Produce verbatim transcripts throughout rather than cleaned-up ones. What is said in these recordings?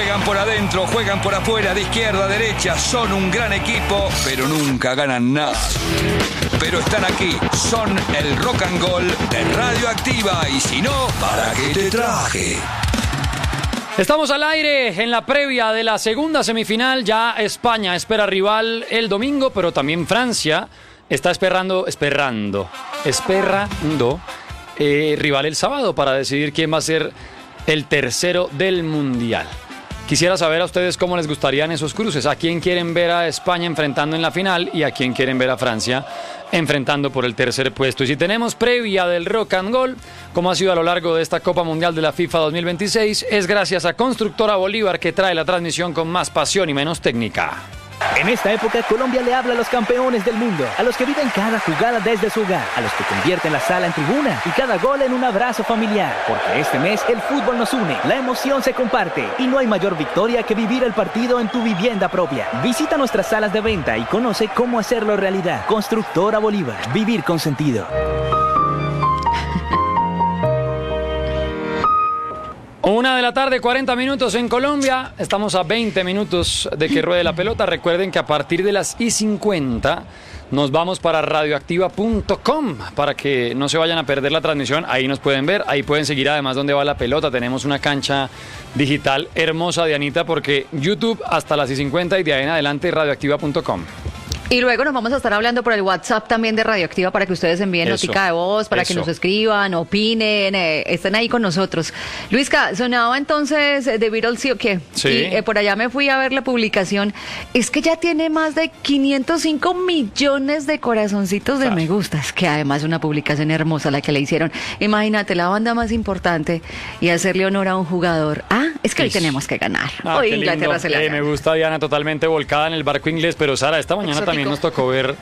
Juegan por adentro, juegan por afuera, de izquierda a derecha. Son un gran equipo, pero nunca ganan nada. Pero están aquí, son el Rock and Gold de Radioactiva. Y si no, ¿para qué te traje? Estamos al aire en la previa de la segunda semifinal. Ya España espera rival el domingo, pero también Francia está esperando, esperando, esperando eh, rival el sábado para decidir quién va a ser el tercero del Mundial. Quisiera saber a ustedes cómo les gustarían esos cruces. ¿A quién quieren ver a España enfrentando en la final y a quién quieren ver a Francia enfrentando por el tercer puesto? Y si tenemos previa del Rock and Gold, como ha sido a lo largo de esta Copa Mundial de la FIFA dos mil veintiséis, es gracias a Constructora Bolívar, que trae la transmisión con más pasión y menos técnica. En esta época, Colombia le habla a los campeones del mundo, a los que viven cada jugada desde su hogar, a los que convierten la sala en tribuna y cada gol en un abrazo familiar. Porque este mes el fútbol nos une, la emoción se comparte y no hay mayor victoria que vivir el partido en tu vivienda propia. Visita nuestras salas de venta y conoce cómo hacerlo realidad. Constructora Bolívar, vivir con sentido. Una de la tarde, cuarenta minutos en Colombia. Estamos a veinte minutos de que ruede la pelota. Recuerden que a partir de las y cincuenta nos vamos para radioactiva punto com para que no se vayan a perder la transmisión. Ahí nos pueden ver, ahí pueden seguir además dónde va la pelota. Tenemos una cancha digital hermosa, Dianita, porque YouTube hasta las y cincuenta y de ahí en adelante radioactiva punto com. Y luego nos vamos a estar hablando por el WhatsApp también de Radioactiva para que ustedes envíen Eso, notica de voz, para eso. que nos escriban, opinen, eh, estén ahí con nosotros. Luisca, sonaba entonces The Beatles, ¿sí o qué? Sí. Y eh, por allá me fui a ver la publicación. Es que ya tiene más de quinientos cinco millones de corazoncitos de Claro. me gustas, que además es una publicación hermosa la que le hicieron. Imagínate, la banda más importante y hacerle honor a un jugador. Ah, es que hoy Sí. tenemos que ganar. Ah, hoy qué Inglaterra lindo. se la Eh, gana. me gusta Diana totalmente volcada en el barco inglés, pero Sara, esta mañana Exótico. también nos tocó ver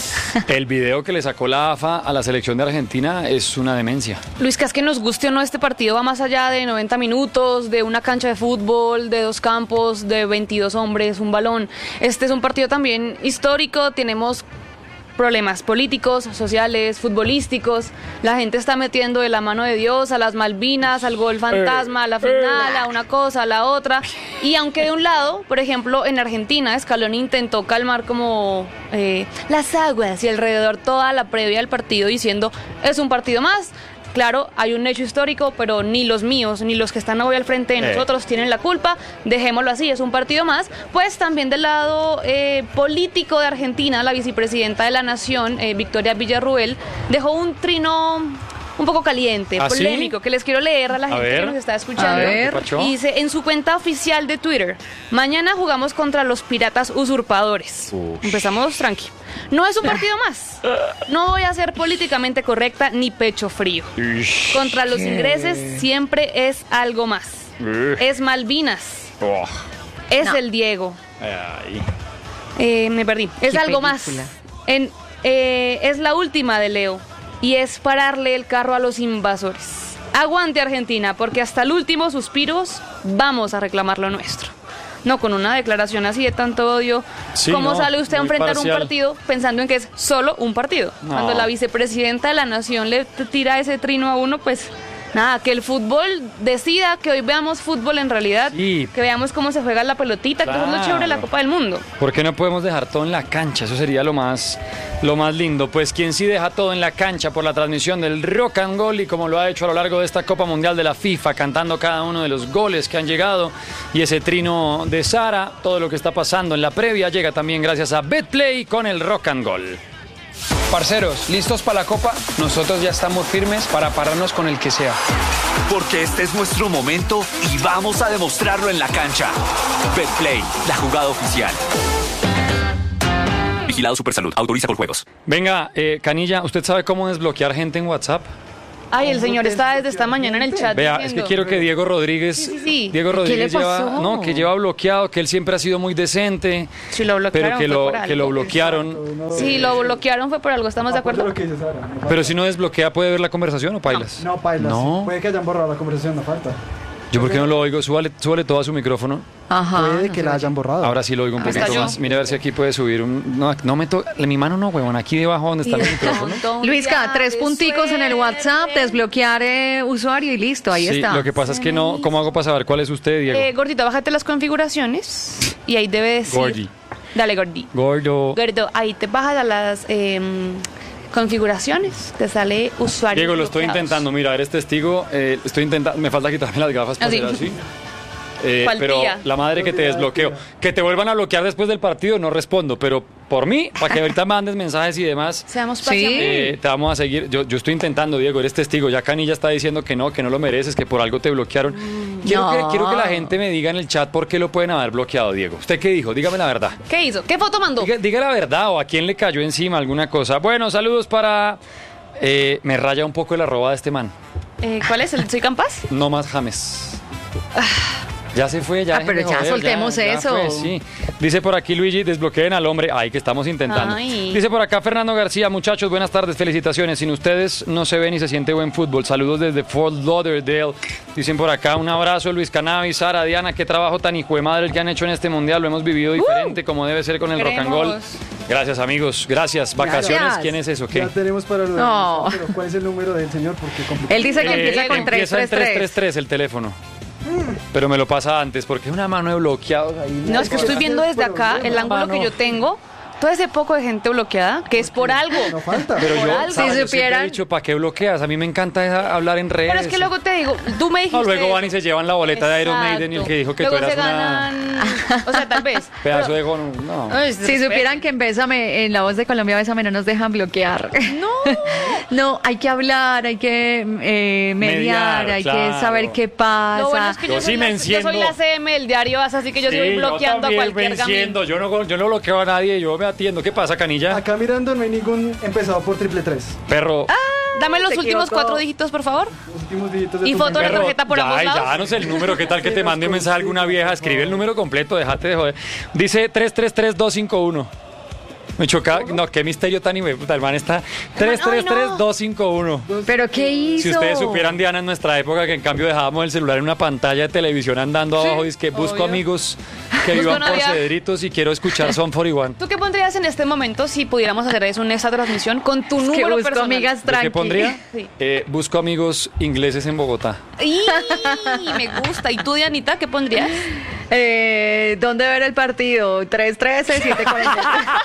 el video que le sacó la A F A a la selección de Argentina. Es una demencia. Luis, que es que nos guste o no, este partido va más allá de noventa minutos, de una cancha de fútbol, de dos campos, de veintidós hombres, un balón. Este es un partido también histórico, tenemos problemas políticos, sociales, futbolísticos. La gente está metiendo de la mano de Dios a las Malvinas, al gol fantasma, a la final, a una cosa, a la otra. Y aunque de un lado, por ejemplo, en Argentina, Scaloni intentó calmar como eh, las aguas y alrededor toda la previa del partido diciendo, es un partido más. Claro, hay un hecho histórico, pero ni los míos, ni los que están hoy al frente de Eh. nosotros tienen la culpa. Dejémoslo así, es un partido más. Pues también del lado eh, político de Argentina, la vicepresidenta de la Nación, eh, Victoria Villarruel, dejó un trino un poco caliente, ¿Ah, sí? polémico, que les quiero leer a la A gente ver. que nos está escuchando. A ver. ¿Qué pacho? Y dice, en su cuenta oficial de Twitter, mañana jugamos contra los piratas usurpadores. Uf. Empezamos tranqui. No es un partido más. No voy a ser políticamente correcta ni pecho frío. Ish. Contra los ingleses siempre es algo más. Ugh. Es Malvinas. Oh. Es No. el Diego. Ay. Eh, me perdí. Es Qué algo película. más. En, eh, es la última de Leo. Y es pararle el carro a los invasores. Aguante Argentina, porque hasta el último suspiros vamos a reclamar lo nuestro. No, con una declaración así de tanto odio. Sí, ¿Cómo no, sale usted a muy enfrentar parcial. un partido pensando en que es solo un partido? No. Cuando la vicepresidenta de la nación le t- tira ese trino a uno, pues nada, que el fútbol decida, que hoy veamos fútbol en realidad, Sí. que veamos cómo se juega la pelotita, que eso es lo Claro. chévere de la Copa del Mundo. ¿Por qué no podemos dejar todo en la cancha? Eso sería lo más, lo más lindo. Pues quien sí deja todo en la cancha por la transmisión del Rock and Gold, y como lo ha hecho a lo largo de esta Copa Mundial de la FIFA, cantando cada uno de los goles que han llegado y ese trino de Sara, todo lo que está pasando en la previa llega también gracias a Betplay con el Rock and Gold. Parceros, ¿listos para la Copa? Nosotros ya estamos firmes para pararnos con el que sea. Porque este es nuestro momento y vamos a demostrarlo en la cancha. Betplay, la jugada oficial. Vigilado Supersalud. Autoriza con juegos. Venga, eh, Canilla, ¿usted sabe cómo desbloquear gente en WhatsApp? Ay, el señor está desde esta mañana en el chat Vea, es que diciendo- quiero que Diego Rodríguez, Sí, sí, sí. Diego ¿Qué le Rodríguez lleva, pasó? no, que lleva bloqueado, que él siempre ha sido muy decente, Sí, lo bloquearon, pero que fue lo, por que algo. lo bloquearon. Sí, lo bloquearon fue por algo, ¿estamos de acuerdo? Pero si no desbloquea, ¿puede ver la conversación o pailas? No, pailas. No. Puede que hayan borrado la conversación, no falta. Yo por qué no lo oigo, súbale, súbale todo a su micrófono. Ajá. Puede no que se la oye. hayan borrado. Ahora sí lo oigo un Hasta poquito yo. más. Mire a ver si aquí puede subir un... No, no me to... Mi mano no, huevón, aquí debajo donde está el micrófono. Luisca, tres punticos en el WhatsApp, desbloquear eh, usuario y listo, ahí Sí, está. lo que pasa es que no... ¿Cómo hago para saber cuál es usted, Diego? Eh, gordito, bájate las configuraciones y ahí debe decir... Gordi. Dale, Gordi. Gordo. Gordo, ahí te bajas a las em, configuraciones, te sale usuario. Diego, lo estoy bloqueados. intentando. Mira, eres testigo. eh, estoy intentando... Me falta quitarme las gafas para Así. hacer así. Eh, ¿Cuál pero tía? la madre que te desbloqueo. Que te vuelvan a bloquear después del partido, no respondo. Pero por mí, para que ahorita mandes mensajes y demás... Seamos Sí. pacientes. Eh, te vamos a seguir. Yo, yo estoy intentando, Diego, eres testigo. Ya Canilla está diciendo que no, que no lo mereces, que por algo te bloquearon. Quiero, No. que, quiero que la gente me diga en el chat por qué lo pueden haber bloqueado, Diego. ¿Usted qué dijo? Dígame la verdad. ¿Qué hizo? ¿Qué foto mandó? Diga, diga la verdad o a quién le cayó encima alguna cosa. Bueno, saludos para... eh, me raya un poco el arroba de este man. Eh, ¿Cuál es? ¿El Soy Campas? No más James. Ya se fue, ya. Ah, pero déjenme ya soltemos eso. fue, sí. Dice por aquí Luigi, desbloqueen al hombre. Ay, que estamos intentando. Ay. Dice por acá Fernando García, muchachos, buenas tardes, felicitaciones. Sin ustedes no se ve ni se siente buen fútbol. Saludos desde Fort Lauderdale. Dicen por acá, un abrazo, Luis Cannabis, Sara, Diana, qué trabajo tan hijo de madre el que han hecho en este mundial. Lo hemos vivido diferente, como debe ser con el rock and roll. Queremos. Gracias, amigos. Gracias. Vacaciones, Gracias. ¿quién es eso? ¿Qué? Ya tenemos para lo de No. pero ¿cuál es el número del señor? Porque complicado. Él dice que Eh, empieza con empieza en tres tres tres. tres tres tres el teléfono. Pero me lo pasa antes, porque una mano de bloqueados ahí. No, es que estoy viendo desde acá el ángulo que mano. yo tengo. Todo ese poco de gente bloqueada, que es por algo. No falta. Pero Por yo, algo. Sara, Si yo siempre supieran- he dicho, ¿para qué bloqueas? A mí me encanta esa- hablar en redes. Pero es que luego te digo, tú me dijiste... No, luego van y se llevan la boleta de Iron Exacto. Maiden y el que dijo que luego tú eras se una ganan... O sea, tal vez. pedazo Pero- de gon... No. Ay, Si supieran que en Bésame, en la voz de Colombia Bésame no nos dejan bloquear. No. No, hay que hablar, hay que eh, mediar, Mediar, hay claro. que saber qué pasa. Lo bueno es que yo, Yo soy sí la, me yo soy enciendo. la C M del diario As, así que yo sí voy bloqueando a también cualquier me gamín. enciendo. Yo no, yo no bloqueo a nadie, yo me atiendo. ¿Qué pasa, Canilla? Acá mirando no hay ningún empezado por triple tres. Perro. Dame los Se últimos equivocó. cuatro dígitos, por favor. Los últimos dígitos de Y tu foto de la membrana. tarjeta por ya, ambos ay, lados. ya, no sé el número, ¿qué tal que te mande un mensaje alguna vieja? Escribe el número completo, déjate de joder. Dice tres tres tres dos cinco uno. Me choca, no, qué misterio tan puta, el man está tres tres tres dos cinco uno. ¿Pero qué hizo? Si ustedes supieran, Diana, en nuestra época que en cambio dejábamos el celular en una pantalla de televisión andando abajo, dice que busco obvio. amigos que Busco vivan por novia. Cedritos y quiero escuchar Son cuarenta y uno. ¿Tú qué pondrías en este momento si pudiéramos hacer eso, una esta transmisión con tu Que número busco personal? amigas ¿Yo ¿Qué tranqui. pondría? Sí. Eh, busco amigos ingleses en Bogotá. ¡Y! Me gusta. ¿Y tú, Dianita, qué pondrías? Eh, ¿Dónde ver el partido? tres trece, siete cuarenta.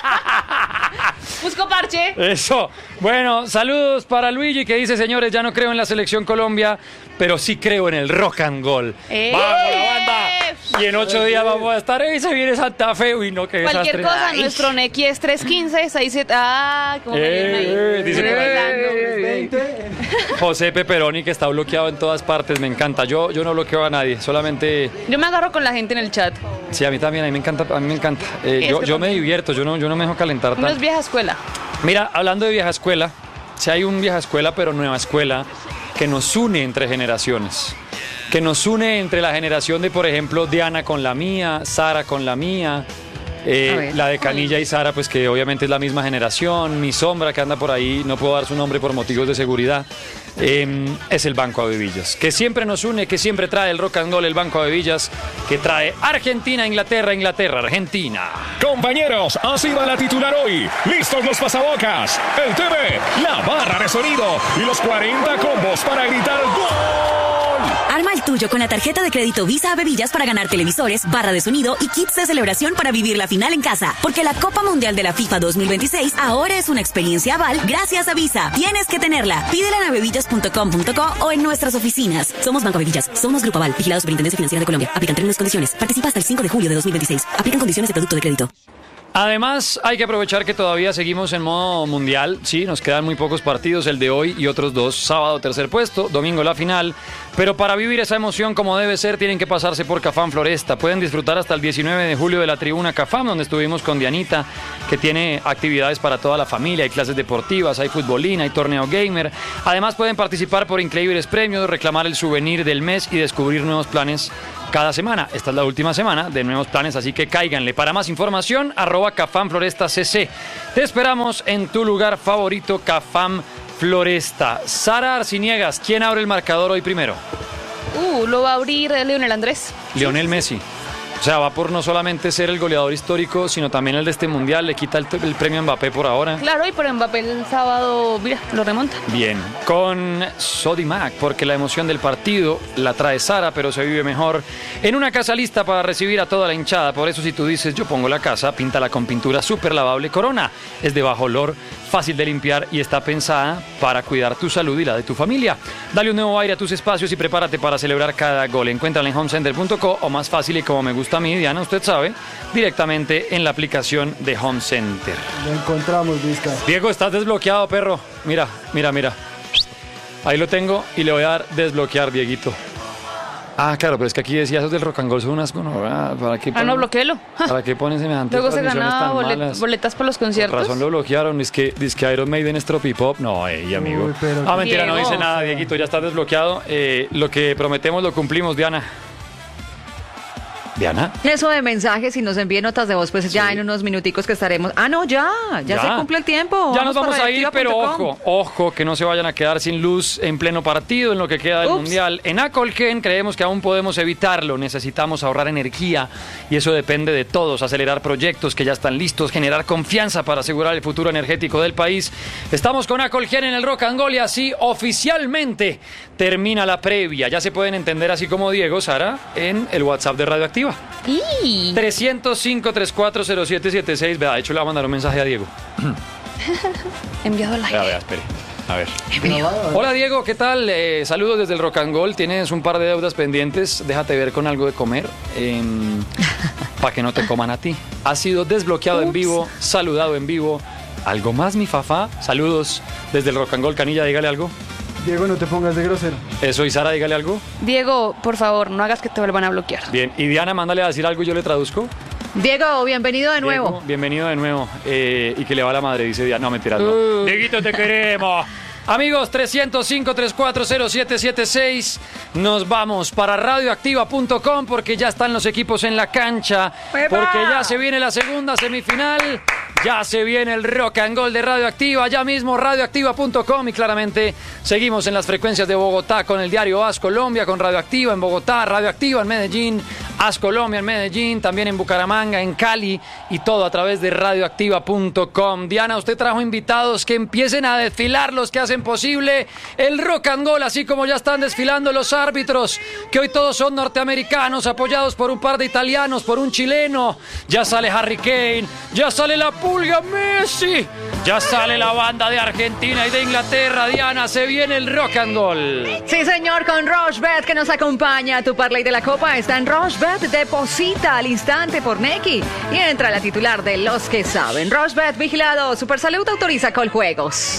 Busco parche. Eso. Bueno, saludos para Luigi que dice, señores, ya no creo en la selección Colombia, pero sí creo en el rock and roll. ¡Eh! ¡Vamos, la banda! Y en ocho días vamos a estar ahí, se viene Santa Fe. Uy, no, qué Cualquier desastre. cosa, Ay. nuestro Nequi es tres siete seis siete. Ah, como me vieron ahí. Eh, eh, dice por ahí. Bailando. veinte. José Pepperoni, que está bloqueado en todas partes, me encanta. Yo, yo no bloqueo a nadie, solamente... Yo me agarro con la gente en el chat. Sí, a mí también, a mí me encanta, a mí me encanta. Eh, Es yo, que yo me también. divierto, yo no, yo no me dejo calentar Uno es tanto. vieja escuela. Mira, hablando de vieja escuela, si hay un vieja escuela, pero nueva escuela, que nos une entre generaciones. Que nos une entre la generación de, por ejemplo, Diana con la mía, Sara con la mía, eh, A ver. la de Canilla y Sara, pues que obviamente es la misma generación, mi sombra que anda por ahí, no puedo dar su nombre por motivos de seguridad, eh, es el Banco Avevillas, que siempre nos une, que siempre trae el rock and roll, el Banco Avevillas, que trae Argentina, Inglaterra, Inglaterra, Argentina. Compañeros, así va la titular hoy. Listos los pasabocas, el T V, la barra de sonido y los cuarenta combos para gritar ¡Gol! Arma el tuyo con la tarjeta de crédito Visa Avevillas para ganar televisores, barra de sonido y kits de celebración para vivir la final en casa. Porque la Copa Mundial de la FIFA dos mil veintiséis ahora es una experiencia aval gracias a Visa. Tienes que tenerla. Pídela en avevillas punto com punto co o en nuestras oficinas. Somos Banco Avevillas. Somos Grupo Aval. Vigilados Superintendencia Financiera de Colombia. Aplican términos y condiciones. Participa hasta el cinco de julio de dos mil veintiséis. Aplican condiciones de producto de crédito. Además, hay que aprovechar que todavía seguimos en modo mundial. Sí, nos quedan muy pocos partidos, el de hoy y otros dos. Sábado, tercer puesto, domingo la final. Pero para vivir esa emoción como debe ser, tienen que pasarse por Cafam Floresta. Pueden disfrutar hasta el diecinueve de julio de la tribuna Cafam, donde estuvimos con Dianita, que tiene actividades para toda la familia. Hay clases deportivas, hay futbolina, hay torneo gamer. Además, pueden participar por increíbles premios, reclamar el souvenir del mes y descubrir nuevos planes cada semana. Esta es la última semana de nuevos planes, así que cáiganle. Para más información, arroba Cafam Floresta C C. Te esperamos en tu lugar favorito, Cafam Floresta. Sara Arciniegas, ¿quién abre el marcador hoy primero? Uh, lo va a abrir Lionel Andrés. Lionel Messi. O sea, va por no solamente ser el goleador histórico, sino también el de este mundial. Le quita el, el premio a Mbappé por ahora. Claro, y por Mbappé el sábado, mira, lo remonta. Bien, con Sodimac, porque la emoción del partido la trae Sara, pero se vive mejor en una casa lista para recibir a toda la hinchada. Por eso, si tú dices, yo pongo la casa, píntala con pintura súper lavable Corona. Es de bajo olor, fácil de limpiar y está pensada para cuidar tu salud y la de tu familia. Dale un nuevo aire a tus espacios y prepárate para celebrar cada gol. Encuéntrala en home center punto co o más fácil y como me gusta a mí, Diana, usted sabe, directamente en la aplicación de Home Center. Lo encontramos, Vizca. Diego, estás desbloqueado, perro. Mira, mira, mira. Ahí lo tengo y le voy a dar desbloquear, Dieguito. Ah, claro, pero es que aquí decía esos del Rock and Roll son unas... Bueno, ¿para qué Ah, no, bloquéelo. ¿Para qué ponen semejantes Luego se transmisiones gana tan bolet- malas? boletas por los Por conciertos. razón lo bloquearon, es que, es que Iron Maiden es tropipop. No, ey, amigo. Uy, pero Ah, qué- mentira, no Diego. dice nada, Dieguito, ya está desbloqueado. Eh, lo que prometemos lo cumplimos, Diana. Diana. Eso de mensajes y nos envíe notas de voz, pues ya en unos minuticos que estaremos. Ah, no, ya, ya, Ya. se cumple el tiempo. Ya nos vamos para a ir, radioactiva pero punto com. ojo, ojo, que no se vayan a quedar sin luz en pleno partido, en lo que queda del Ups. Mundial. En Acolgen creemos que aún podemos evitarlo, necesitamos ahorrar energía y eso depende de todos, acelerar proyectos que ya están listos, generar confianza para asegurar el futuro energético del país. Estamos con Acolgen en el Rock and Roll y así oficialmente termina la previa. Ya se pueden entender así como Diego, Sara, en el WhatsApp de Radioactiva. Y... trescientos cinco, treinta y cuatro, cero siete siete seis. Vea, de hecho le voy a mandar un mensaje a Diego. enviado al Vea, aire. vea, espere. A ver. Hola Diego, ¿qué tal? Eh, saludos desde el Rock and Roll. Tienes un par de deudas pendientes. Déjate ver con algo de comer. Eh, para que no te coman a ti. Has sido desbloqueado en Ups. vivo, saludado en vivo. ¿Algo más, mi Fafá? Saludos desde el Rock and Roll. Canilla, dígale algo. Diego, no te pongas de grosero. Eso, y Sara, dígale algo. Diego, por favor, no hagas que te vuelvan a bloquear. Bien, y Diana, mándale a decir algo y yo le traduzco. Diego, bienvenido de nuevo. Diego, bienvenido de nuevo. Eh, y que le va la madre, dice Diana. No, mentiras, no. Uh. Dieguito, te queremos. Amigos, trescientos cinco, treinta y cuatro, cero siete siete seis. Nos vamos para radioactiva punto com porque ya están los equipos en la cancha. Porque ya se viene la segunda semifinal. Ya se viene el Rock and Roll de Radioactiva. Ya mismo radioactiva punto com. Y claramente seguimos en las frecuencias de Bogotá con el diario As Colombia, con Radioactiva en Bogotá, Radioactiva en Medellín, As Colombia en Medellín, también en Bucaramanga, en Cali y todo a través de radioactiva punto com. Diana, usted trajo invitados que empiecen a desfilar los que hacen posible el Rock and Roll, así como ya están desfilando los árbitros, que hoy todos son norteamericanos, apoyados por un par de italianos, por un chileno. Ya sale Harry Kane, ya sale la pulga Messi, ya sale la banda de Argentina y de Inglaterra. Diana, se viene el Rock and Roll. Sí, señor, con Rochebet que nos acompaña. Tu parlay de la Copa está en Rochebet. Deposita al instante por Nequi y entra a la titular de los que saben. Rochebet, vigilado. Supersalud autoriza Coljuegos.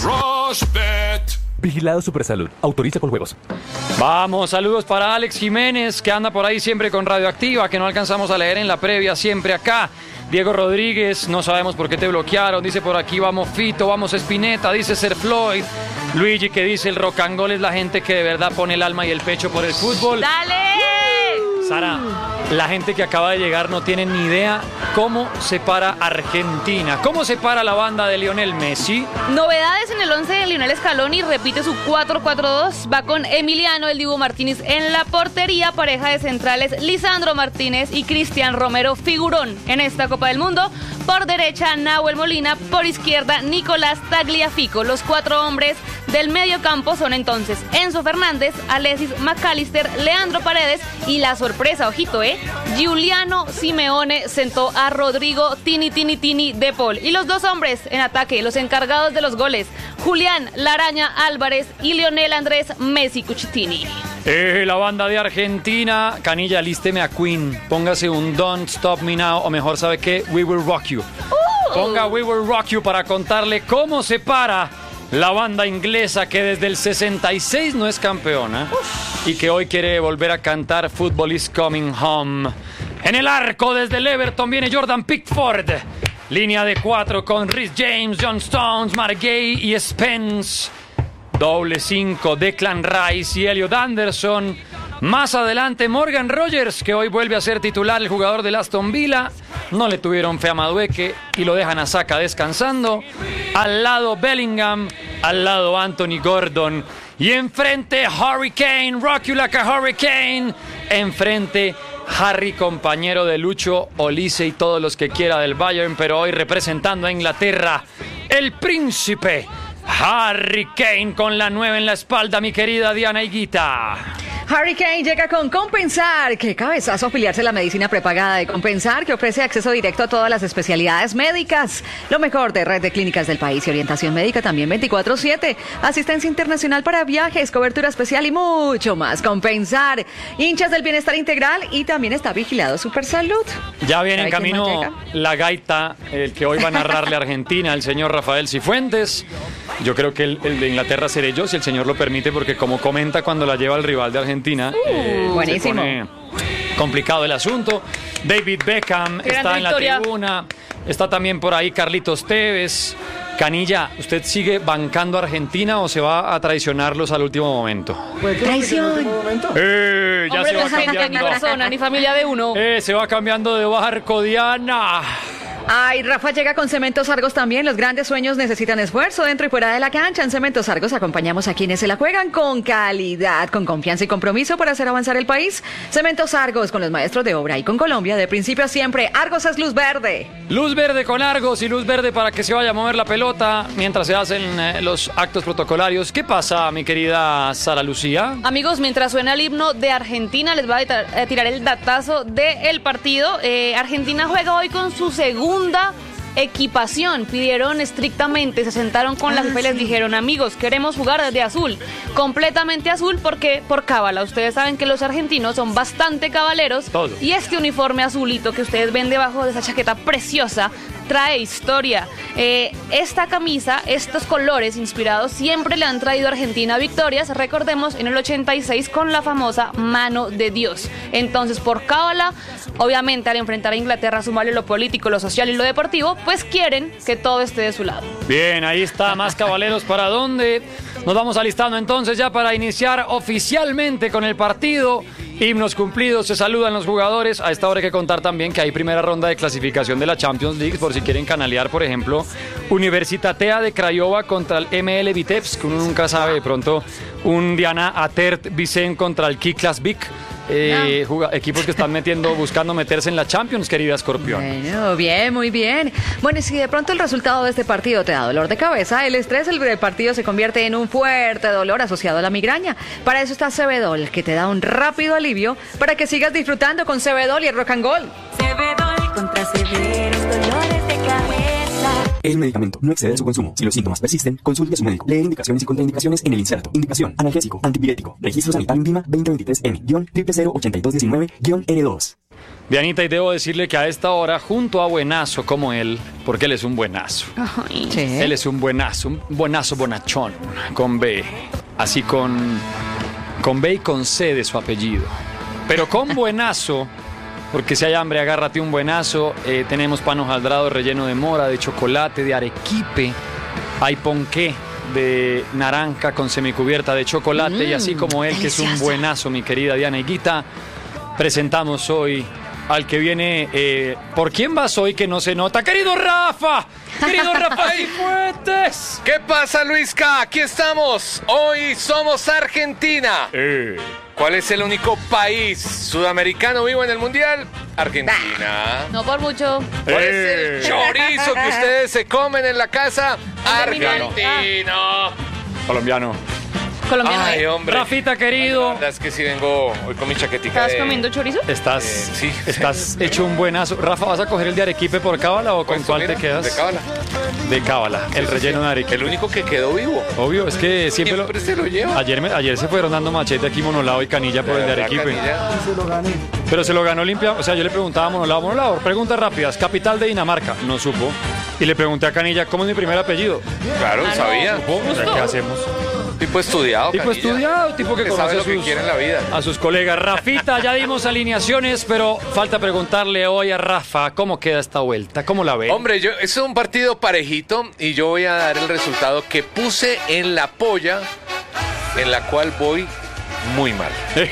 Vigilado Supersalud. Autoriza con juegos. Vamos, saludos para Alex Jiménez, que anda por ahí siempre con Radioactiva, que no alcanzamos a leer en la previa, siempre acá. Diego Rodríguez, no sabemos por qué te bloquearon. Dice por aquí, vamos Fito, vamos Spinetta, dice Ser Floyd. Luigi, que dice el Rock and Roll es la gente que de verdad pone el alma y el pecho por el fútbol. ¡Dale! Sara, la gente que acaba de llegar no tiene ni idea cómo se para Argentina. ¿Cómo se para la banda de Lionel Messi? Novedades en el once de Lionel Scaloni, repite su cuatro cuatro dos, va con Emiliano El Dibu Martínez en la portería, pareja de centrales Lisandro Martínez y Cristian Romero, figurón en esta Copa del Mundo. Por derecha Nahuel Molina, por izquierda Nicolás Tagliafico. Los cuatro hombres del medio campo son entonces Enzo Fernández, Alexis McAllister, Leandro Paredes y la sorpresa, ojito, eh, Giuliano Simeone sentó a Rodrigo Tini Tini Tini de Paul. Y los dos hombres en ataque, los encargados de los goles, Julián Laraña Álvarez y Lionel Andrés Messi Cuchitini. Eh, la banda de Argentina. Canilla, lísteme a Queen. Póngase un Don't Stop Me Now, o mejor, ¿sabe qué? We Will Rock You. Uh. Ponga We Will Rock You para contarle cómo se para la banda inglesa que desde el sesenta y seis no es campeona. Uf. Y que hoy quiere volver a cantar Football is Coming Home. En el arco desde el Everton viene Jordan Pickford. Línea de cuatro con Reece James, John Stones, Mark Gay y Spence. Doble cinco, Declan Rice y Elliot Anderson. Más adelante Morgan Rogers, que hoy vuelve a ser titular, el jugador del Aston Villa. No le tuvieron fe a Madueque y lo dejan a Saka descansando. Al lado Bellingham, al lado Anthony Gordon. Y enfrente Hurricane, Rocky like a Hurricane. Enfrente Harry, compañero de Lucho, Olise y todos los que quiera del Bayern, pero hoy representando a Inglaterra, el príncipe Harry Kane con la nueve en la espalda, mi querida Diana Higuita. Harry Kane llega con Compensar. Qué cabezazo afiliarse a la medicina prepagada de Compensar, que ofrece acceso directo a todas las especialidades médicas. Lo mejor de red de clínicas del país y orientación médica también veinticuatro siete. Asistencia internacional para viajes, cobertura especial y mucho más. Compensar. Hinchas del bienestar integral y también está vigilado Supersalud. Ya viene en camino la gaita, el que hoy va a narrarle a Argentina, el señor Rafael Cifuentes. Yo creo que el, el de Inglaterra seré yo, si el señor lo permite, porque como comenta cuando la lleva el rival de Argentina, uh, eh, buenísimo. Se pone complicado el asunto. David Beckham Gran está victoria. en la tribuna, está también por ahí Carlitos Tevez. Canilla, ¿usted sigue bancando a Argentina o se va a traicionarlos al último momento? Traición. Eh, ya Hombre, se va no es gente, ni cambiando. persona, ni familia de uno. Eh, se va cambiando de barco, Diana. Ay, Rafa llega con Cementos Argos también. Los grandes sueños necesitan esfuerzo dentro y fuera de la cancha. En Cementos Argos acompañamos a quienes se la juegan con calidad, con confianza y compromiso para hacer avanzar el país. Cementos Argos con los maestros de obra y con Colombia de principio a siempre. Argos es luz verde. Luz verde con Argos y luz verde para que se vaya a mover la pelota mientras se hacen eh, los actos protocolarios. ¿Qué pasa, mi querida Sara Lucía? Amigos, mientras suena el himno de Argentina, les voy a tar- a tirar el datazo del partido. Eh, Argentina juega hoy con su segunda equipación. Pidieron estrictamente, se sentaron con la FIFA y les dijeron, amigos, queremos jugar de azul, completamente azul, porque por cábala. Ustedes saben que los argentinos son bastante cabaleros. Todo. Y este uniforme azulito que ustedes ven debajo de esa chaqueta preciosa trae historia. Eh, esta camisa, estos colores inspirados siempre le han traído a Argentina victorias. Recordemos en el ochenta y seis con la famosa mano de Dios. Entonces, por cábala, obviamente al enfrentar a Inglaterra, sumarle lo político, lo social y lo deportivo, pues quieren que todo esté de su lado. Bien, ahí está, más cabaleros para dónde. Nos vamos alistando entonces ya para iniciar oficialmente con el partido. Himnos cumplidos, se saludan los jugadores. A esta hora hay que contar también que hay primera ronda de clasificación de la Champions League, por si quieren canalear, por ejemplo, Universitatea de Craiova contra el M L Vitebsk, que uno nunca sabe, de pronto un Diana Atert Vicen contra el Kiklas Vik. Eh, No. juga- equipos que están metiendo, buscando meterse en la Champions, querida Escorpión. Bueno, bien, muy bien. Bueno, y si de pronto el resultado de este partido te da dolor de cabeza, el estrés del partido se convierte en un fuerte dolor asociado a la migraña. Para eso está Cebedol, que te da un rápido alivio para que sigas disfrutando con Cebedol y el Rock and Roll. Cebedol contra severos dolores de cabeza. Es un medicamento, no excede su consumo. Si los síntomas persisten, consulte a su médico. Leer indicaciones y contraindicaciones en el inserto. Indicación: analgésico, antipirético. Registro sanitario INVIMA veinte veintitrés M cero cero ocho dos uno nueve N dos. Dianita, y debo decirle que a esta hora, junto a buenazo como él, porque él es un buenazo. Ay. Sí. Él es un buenazo, un buenazo bonachón, con B, así con, con B y con C de su apellido. Pero con buenazo, porque si hay hambre, agárrate un buenazo. Eh, tenemos pan hojaldrado relleno de mora, de chocolate, de arequipe. Hay ponqué de naranja con semicubierta de chocolate. Mm, y así como él, que es un delicioso. buenazo, mi querida Diana Higuita, presentamos hoy al que viene. Eh, ¿Por quién vas hoy que no se nota? ¡Querido Rafa! ¡Querido Rafa Cifuentes! ¿Qué pasa, Luisca? Aquí estamos. Hoy somos Argentina. Eh. ¿Cuál es el único país sudamericano vivo en el Mundial? Argentina. No por mucho. ¿Cuál Eh. es el chorizo que ustedes se comen en la casa? Argentino. Argentino. Colombiano. Colombiano. Ay, ¿eh? hombre. Rafita, querido. La verdad es que sí vengo hoy con mi chaquetica ¿Estabas de... comiendo chorizo? Estás, Eh, sí. estás hecho un buenazo. Rafa, ¿vas a coger el de arequipe por cábala o con Pues, cuál mira, te quedas? De cábala. De cábala, el relleno de arequipe. El único que quedó vivo. Obvio, es que siempre, Siempre lo... se lo lleva. Ayer, me- ayer se fueron dando machete aquí Monolao y Canilla por el de verdad, arequipe. Canilla. Se lo gané. Pero se lo ganó limpia. O sea, yo le preguntaba a Monolao, Monolao, preguntas rápidas. Capital de Dinamarca. No supo. Y le pregunté a Canilla, ¿cómo es mi primer apellido? Claro, Ah, no. sabía. Supo. O sea, ¿qué hacemos? Tipo estudiado, Tipo Canilla. estudiado, tipo que Que conoce sabe a lo que sus, quiere en la vida. a sus colegas. Rafita, ya dimos alineaciones, pero falta preguntarle hoy a Rafa cómo queda esta vuelta, cómo la ve. Hombre, yo, es un partido parejito y yo voy a dar el resultado que puse en la polla, en la cual voy muy mal.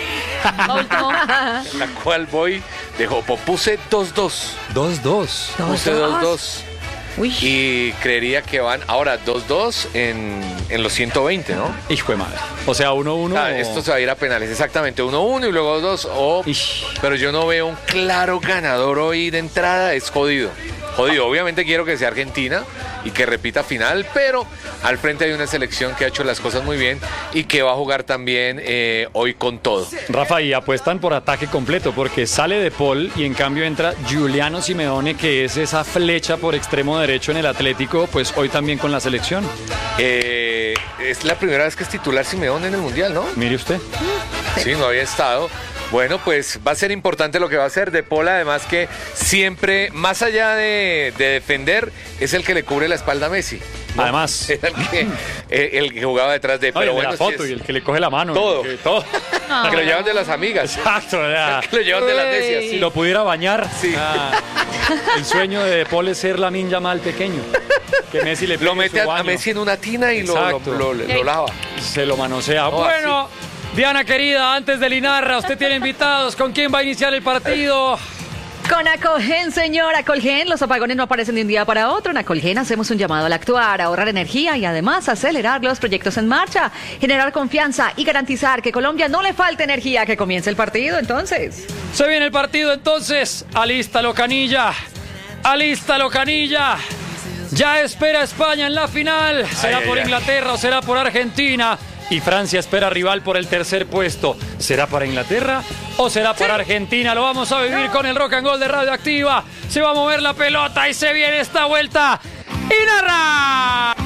Lo último. En la cual voy de jopo. Puse dos dos. dos dos. Puse dos dos. Uy. Y creería que van ahora dos dos en, en los ciento veinte, ¿no? Hijo de madre. O sea, uno uno. Ah, esto se va a ir a penales, exactamente. uno uno y luego dos dos. Pero yo no veo un claro ganador hoy de entrada. Es jodido. Jodido. Obviamente quiero que sea Argentina y que repita final, pero al frente hay una selección que ha hecho las cosas muy bien y que va a jugar también eh, hoy con todo. Rafa, y apuestan por ataque completo porque sale De Paul y en cambio entra Giuliano Simeone, que es esa flecha por extremo derecho en el Atlético, pues hoy también con la selección. Eh, es la primera vez que es titular Simeone en el Mundial, ¿no? Mire usted. Sí, no había estado. Bueno, pues va a ser importante lo que va a hacer De Paul, además que siempre, más allá de, de defender, es el que le cubre la espalda a Messi, ¿no? Además. Era el que, el, el que jugaba detrás de... Ay, pero el bueno, de la foto sí es, y el que le coge la mano. todo. Que, todo. No. Que lo llevan de las amigas. Exacto, ¿verdad? Que lo llevan de las necias. Si lo pudiera bañar. Sí. Ah, el sueño de De Paul es ser Lamine Yamal pequeño. Que Messi le lo mete a, a Messi en una tina y lo, lo, lo, lo, lo lava. Se lo manosea. No, bueno... así. Diana querida, antes del Inarra, usted tiene invitados. ¿Con quién va a iniciar el partido? Con Acolgen, señor. Acolgen, los apagones no aparecen de un día para otro. En Acolgen hacemos un llamado al actuar, a ahorrar energía y además acelerar los proyectos en marcha, generar confianza y garantizar que Colombia no le falte energía. Que comience el partido, entonces. Se viene el partido, entonces. Alístalo, Canilla. Alístalo, Canilla. Ya espera España en la final. ¿Será Ay, por ay, Inglaterra o será por Argentina? Y Francia espera rival por el tercer puesto. ¿Será para Inglaterra o será para Argentina? Lo vamos a vivir con el Rock and Roll de Radioactiva. Se va a mover la pelota y se viene esta vuelta. ¡Inarra!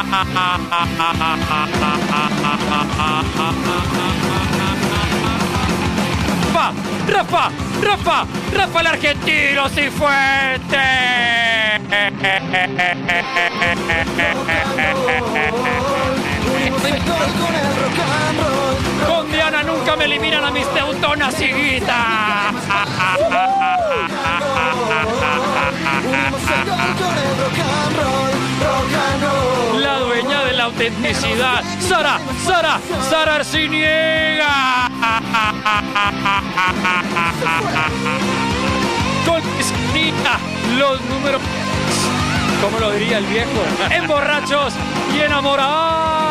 Rafa, Rafa, Rafa, Rafa el argentino Cifuentes. Con Diana nunca me eliminan a mis teutonas higuitas. La dueña de la autenticidad, Sara, Sara, Sara Arciniega. Con esquina, los números, ¿cómo lo diría el viejo? En borrachos y enamorados.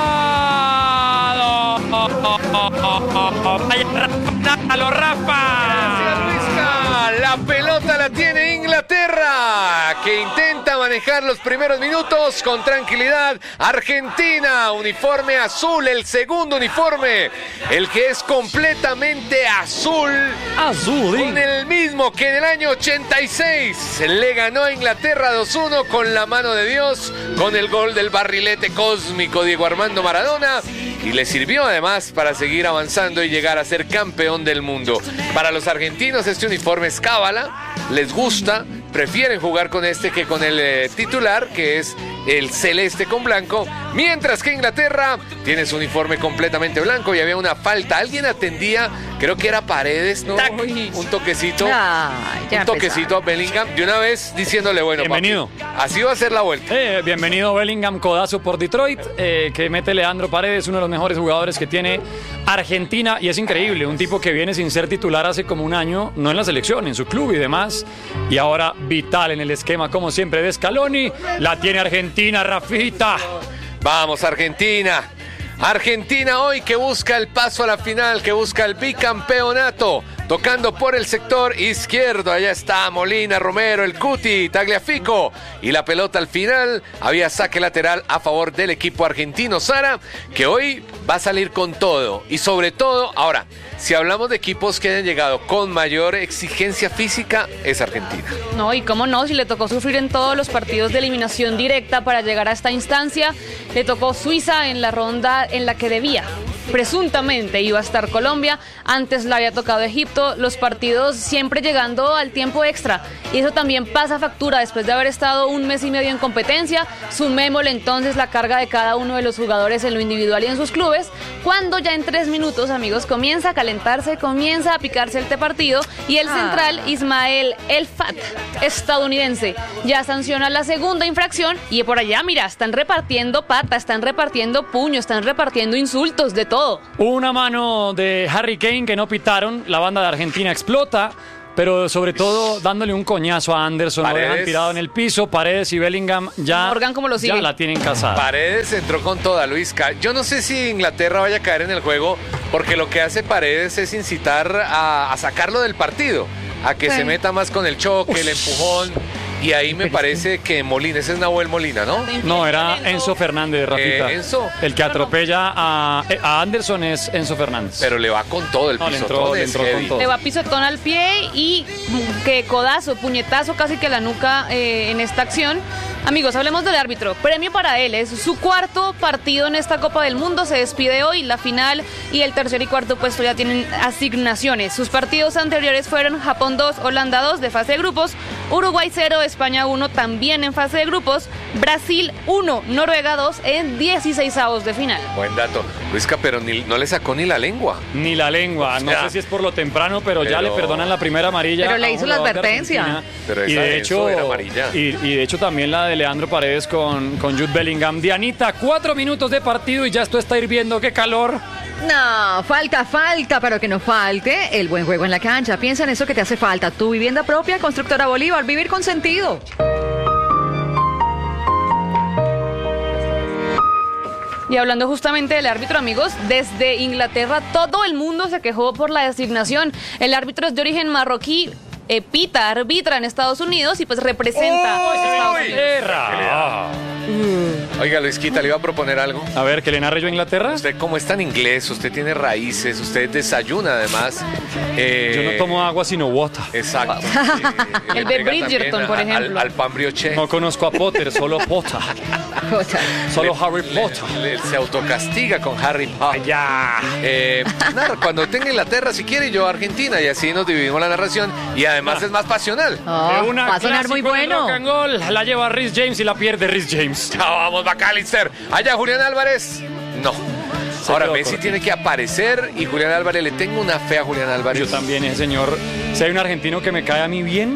¡Lo Rafa! Gracias, Luisca. La pelota la tiene Inglaterra, que intenta manejar los primeros minutos con tranquilidad. Argentina, uniforme azul, el segundo uniforme, el que es completamente azul. Azul. Con el mismo que en el año ochenta y seis le ganó a Inglaterra dos uno con la mano de Dios, con el gol del barrilete cósmico Diego Armando Maradona. Y le sirvió además para seguir avanzando y llegar a ser campeón del mundo. Para los argentinos este uniforme es cábala, les gusta, prefieren jugar con este que con el eh, titular, que es el celeste con blanco, mientras que Inglaterra tiene su uniforme completamente blanco y había una falta. Alguien atendía, creo que era Paredes, ¿no? Uy, un toquecito, Ay, ya un toquecito a Bellingham, de una vez diciéndole, bueno, bienvenido. Papi, así va a ser la vuelta. Eh, bienvenido Bellingham, codazo por Detroit, eh, que mete Leandro Paredes, uno de los mejores jugadores que tiene Argentina, y es increíble, un tipo que viene sin ser titular hace como un año, no en la selección, en su club y demás, y ahora vital en el esquema, como siempre, de Scaloni. La tiene Argentina, Rafita. Vamos, Argentina. Argentina hoy que busca el paso a la final, que busca el bicampeonato, tocando por el sector izquierdo. Allá está Molina, Romero, el Cuti, Tagliafico, y la pelota al final. Había saque lateral a favor del equipo argentino, Sara, que hoy va a salir con todo. Y sobre todo, ahora, si hablamos de equipos que hayan llegado con mayor exigencia física, es Argentina. No, y cómo no, si le tocó sufrir en todos los partidos de eliminación directa para llegar a esta instancia, le tocó Suiza en la ronda en la que debía. Presuntamente iba a estar Colombia, antes le había tocado Egipto, los partidos siempre llegando al tiempo extra, y eso también pasa factura después de haber estado un mes y medio en competencia. Sumémosle entonces la carga de cada uno de los jugadores en lo individual y en sus clubes, cuando ya en tres minutos, amigos, comienza a calentarse, comienza a picarse el partido, y el central Ismael El Fat, estadounidense, ya sanciona la segunda infracción, y por allá, mira, están repartiendo pata, están repartiendo puño, están repartiendo insultos, de todo. Una mano de Harry Kane que no pitaron, la banda de Argentina explota. pero sobre todo dándole un coñazo a Anderson, Paredes. lo dejan tirado en el piso, Paredes y Bellingham ya, Morgan, ¿cómo lo sigue? ya la tienen casada. Paredes entró con toda, Luisca. Yo no sé si Inglaterra vaya a caer en el juego, porque lo que hace Paredes es incitar a, a sacarlo del partido, a que Sí. se meta más con el choque, el empujón. Y ahí me parece que Molina, ese es Nahuel Molina, ¿no? No, era Enzo Fernández, Rafita. Eh, Enzo. El que atropella a, a Anderson es Enzo Fernández. Pero le va con todo el No, le pisotón. entró, le es entró heavy. con todo. Le va pisotón al pie y mm, que codazo, puñetazo casi que a la nuca eh, en esta acción. Amigos, hablemos del árbitro. Premio para él. Es su cuarto partido en esta Copa del Mundo. Se despide hoy. La final y el tercer y cuarto puesto ya tienen asignaciones. Sus partidos anteriores fueron Japón dos, Holanda dos de fase de grupos, Uruguay cero, España uno también en fase de grupos, Brasil uno, Noruega dos en dieciseisavos de final. Buen dato. Luisca, pero ni, no le sacó ni la lengua. Ni la lengua. No Ya. sé si es por lo temprano, pero, ya Pero- le perdonan la primera amarilla. Pero le a un hizo la jugador de advertencia. Argentina. Pero y esa de de hecho, Enzo era amarilla. Y, y de hecho también la de Leandro Paredes con, con Jude Bellingham. Dianita, cuatro minutos de partido y ya esto está hirviendo. ¡Qué calor! No, falta, falta, pero que no falte el buen juego en la cancha. Piensa en eso que te hace falta. Tu vivienda propia, Constructora Bolívar, vivir con sentido. Y hablando justamente del árbitro, amigos, desde Inglaterra todo el mundo se quejó por la designación. El árbitro es de origen marroquí, eh, pita, arbitra en Estados Unidos y pues representa a Estados Unidos. Inglaterra. Oiga, Luisquita, le iba a proponer algo. A ver, que le narre yo a Inglaterra. Usted, como es tan inglés, usted tiene raíces, usted desayuna además. Eh, Yo no tomo agua sino water. Exacto. sí, le El de pega Bridgerton, también por a- ejemplo. Al, al pan brioche. No conozco a Potter, solo Potter. Solo Harry Potter. Le- se autocastiga con Harry Potter. Ya. Eh, nada, cuando tenga Inglaterra, si quiere, yo Argentina, y así nos dividimos la narración. Y además es más pasional. Oh, De una va a sonar muy clásico en el bueno. rock and roll, la lleva Rhys James y la pierde Rhys James. Ya vamos, McAllister. Allá, Julián Álvarez. No. Ahora, quedó Messi corto. tiene que aparecer y Julián Álvarez, le tengo una fe a Julián Álvarez. Yo también, ese señor. Si hay un argentino que me cae a mí bien,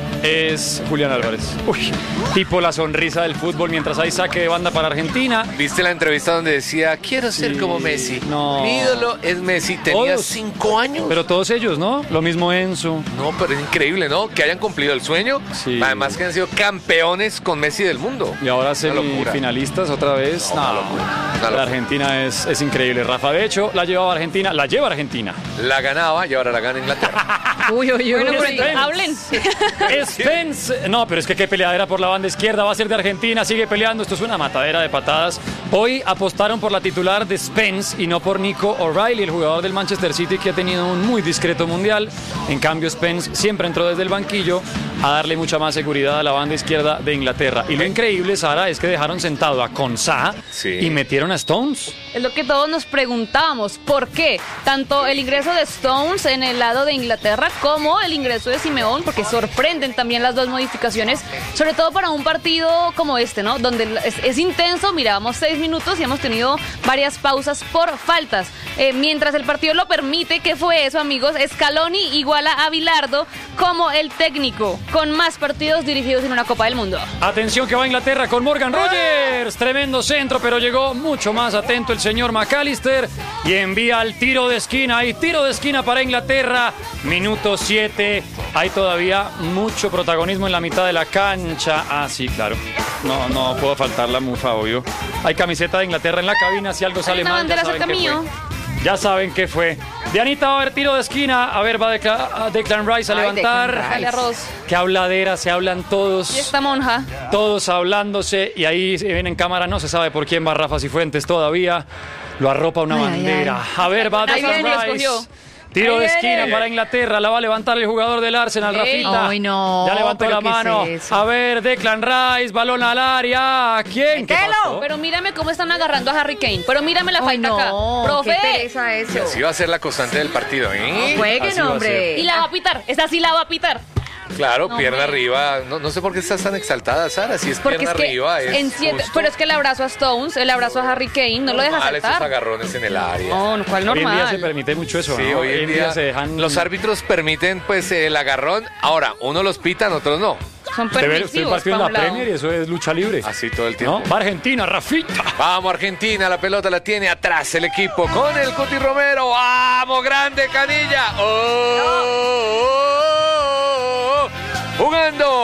es Julián Álvarez. Uy, tipo la sonrisa del fútbol mientras hay saque de banda para Argentina. ¿Viste la entrevista donde decía, quiero ser Sí, como Messi? no. Mi ídolo es Messi, tenía Todos. cinco años. Pero todos ellos, ¿no? Lo mismo Enzo. No, pero es increíble, ¿no? Que hayan cumplido el sueño. Sí. Además que han sido campeones con Messi del mundo. Y ahora Una locura. semifinalistas otra vez. No, una No, locura, una la locura. Argentina es, es increíble. Rafa, de hecho, la llevaba Argentina, la lleva Argentina. La ganaba y ahora la gana Inglaterra. Uy, uy, uy. Bueno, pero Spence. hablen. Spence. No, pero es que qué peleadera por la banda izquierda. Va a ser de Argentina, sigue peleando. Esto es una matadera de patadas. Hoy apostaron por la titular de Spence y no por Nico O'Reilly, el jugador del Manchester City que ha tenido un muy discreto mundial. En cambio, Spence siempre entró desde el banquillo a darle mucha más seguridad a la banda izquierda de Inglaterra. Y lo increíble, Sara, es que dejaron sentado a Konsa Sí. y metieron a Stones. Es lo que todos nos preguntábamos, ¿por qué? Tanto el ingreso de Stones en el lado de Inglaterra como el ingreso de Simeón, porque sorprenden también las dos modificaciones, sobre todo para un partido como este, ¿no? Donde es, es intenso, mirábamos seis minutos y hemos tenido varias pausas por faltas. Eh, mientras el partido lo permite, ¿qué fue eso, amigos? Scaloni iguala a Bilardo como el técnico con más partidos dirigidos en una Copa del Mundo. Atención que va a Inglaterra con Morgan Rogers. Tremendo centro, pero llegó mucho más atento el señor McAllister y envía el tiro de esquina. Hay tiro de esquina para Inglaterra. Minuto siete. Hay todavía mucho protagonismo en la mitad de la cancha. Ah, sí, claro. No, no puedo faltar la mufa, obvio. Hay camiseta de Inglaterra en la cabina. Si algo sale Hay una mal, ya bandera saben cerca qué mío. fue. Ya saben qué fue. Dianita va a haber tiro de esquina. A ver, va Declan, a Declan Rice a Ay, levantar. Declan Rice. Dale arroz. Qué habladera, se hablan todos. Y esta monja. Todos hablándose y ahí se ven en cámara, no se sabe por quién va Rafa Cifuentes todavía. Lo arropa una Ay, bandera. ay, A ver, va Ahí Declan viene, lo Rice. escogió. Tiro Ahí de viene. esquina para Inglaterra, la va a levantar el jugador del Arsenal, Ey. Rafita. Ay, no, Ya levantó pero la ¿qué es mano. eso? A ver, Declan Rice, balón al área. ¿Quién? ¿Qué Mételo. pasó? Pero mírame cómo están agarrando a Harry Kane. Pero mírame la Ay, falta no, acá. qué Profe. pereza Y eso. así va a ser la constante del partido. ¿eh? Jueguen, Así va a hombre. Y la va a pitar. Esta sí la va a pitar. Claro, No, pierna hombre. arriba. No, no sé por qué estás tan exaltada, Sara. Si es Porque pierna es que arriba, es en siete, justo. pero es que el abrazo a Stones, el abrazo a Harry Kane, no lo deja Normal, esos saltar. agarrones en el área. No, no, ¿cuál Hoy en día se normal? permite mucho eso. Sí, ¿no? hoy en día, se dejan. los árbitros permiten pues el agarrón. Ahora, unos los pitan, otros no. Son Usted ve- usted ve permisivos partido en pa' la un lado. Premier y eso es lucha libre. Así todo el ¿No? tiempo. Va Argentina, Rafita. Vamos, Argentina, la pelota la tiene atrás el equipo con el Cuti Romero. ¡Vamos, grande Canilla! ¡Oh!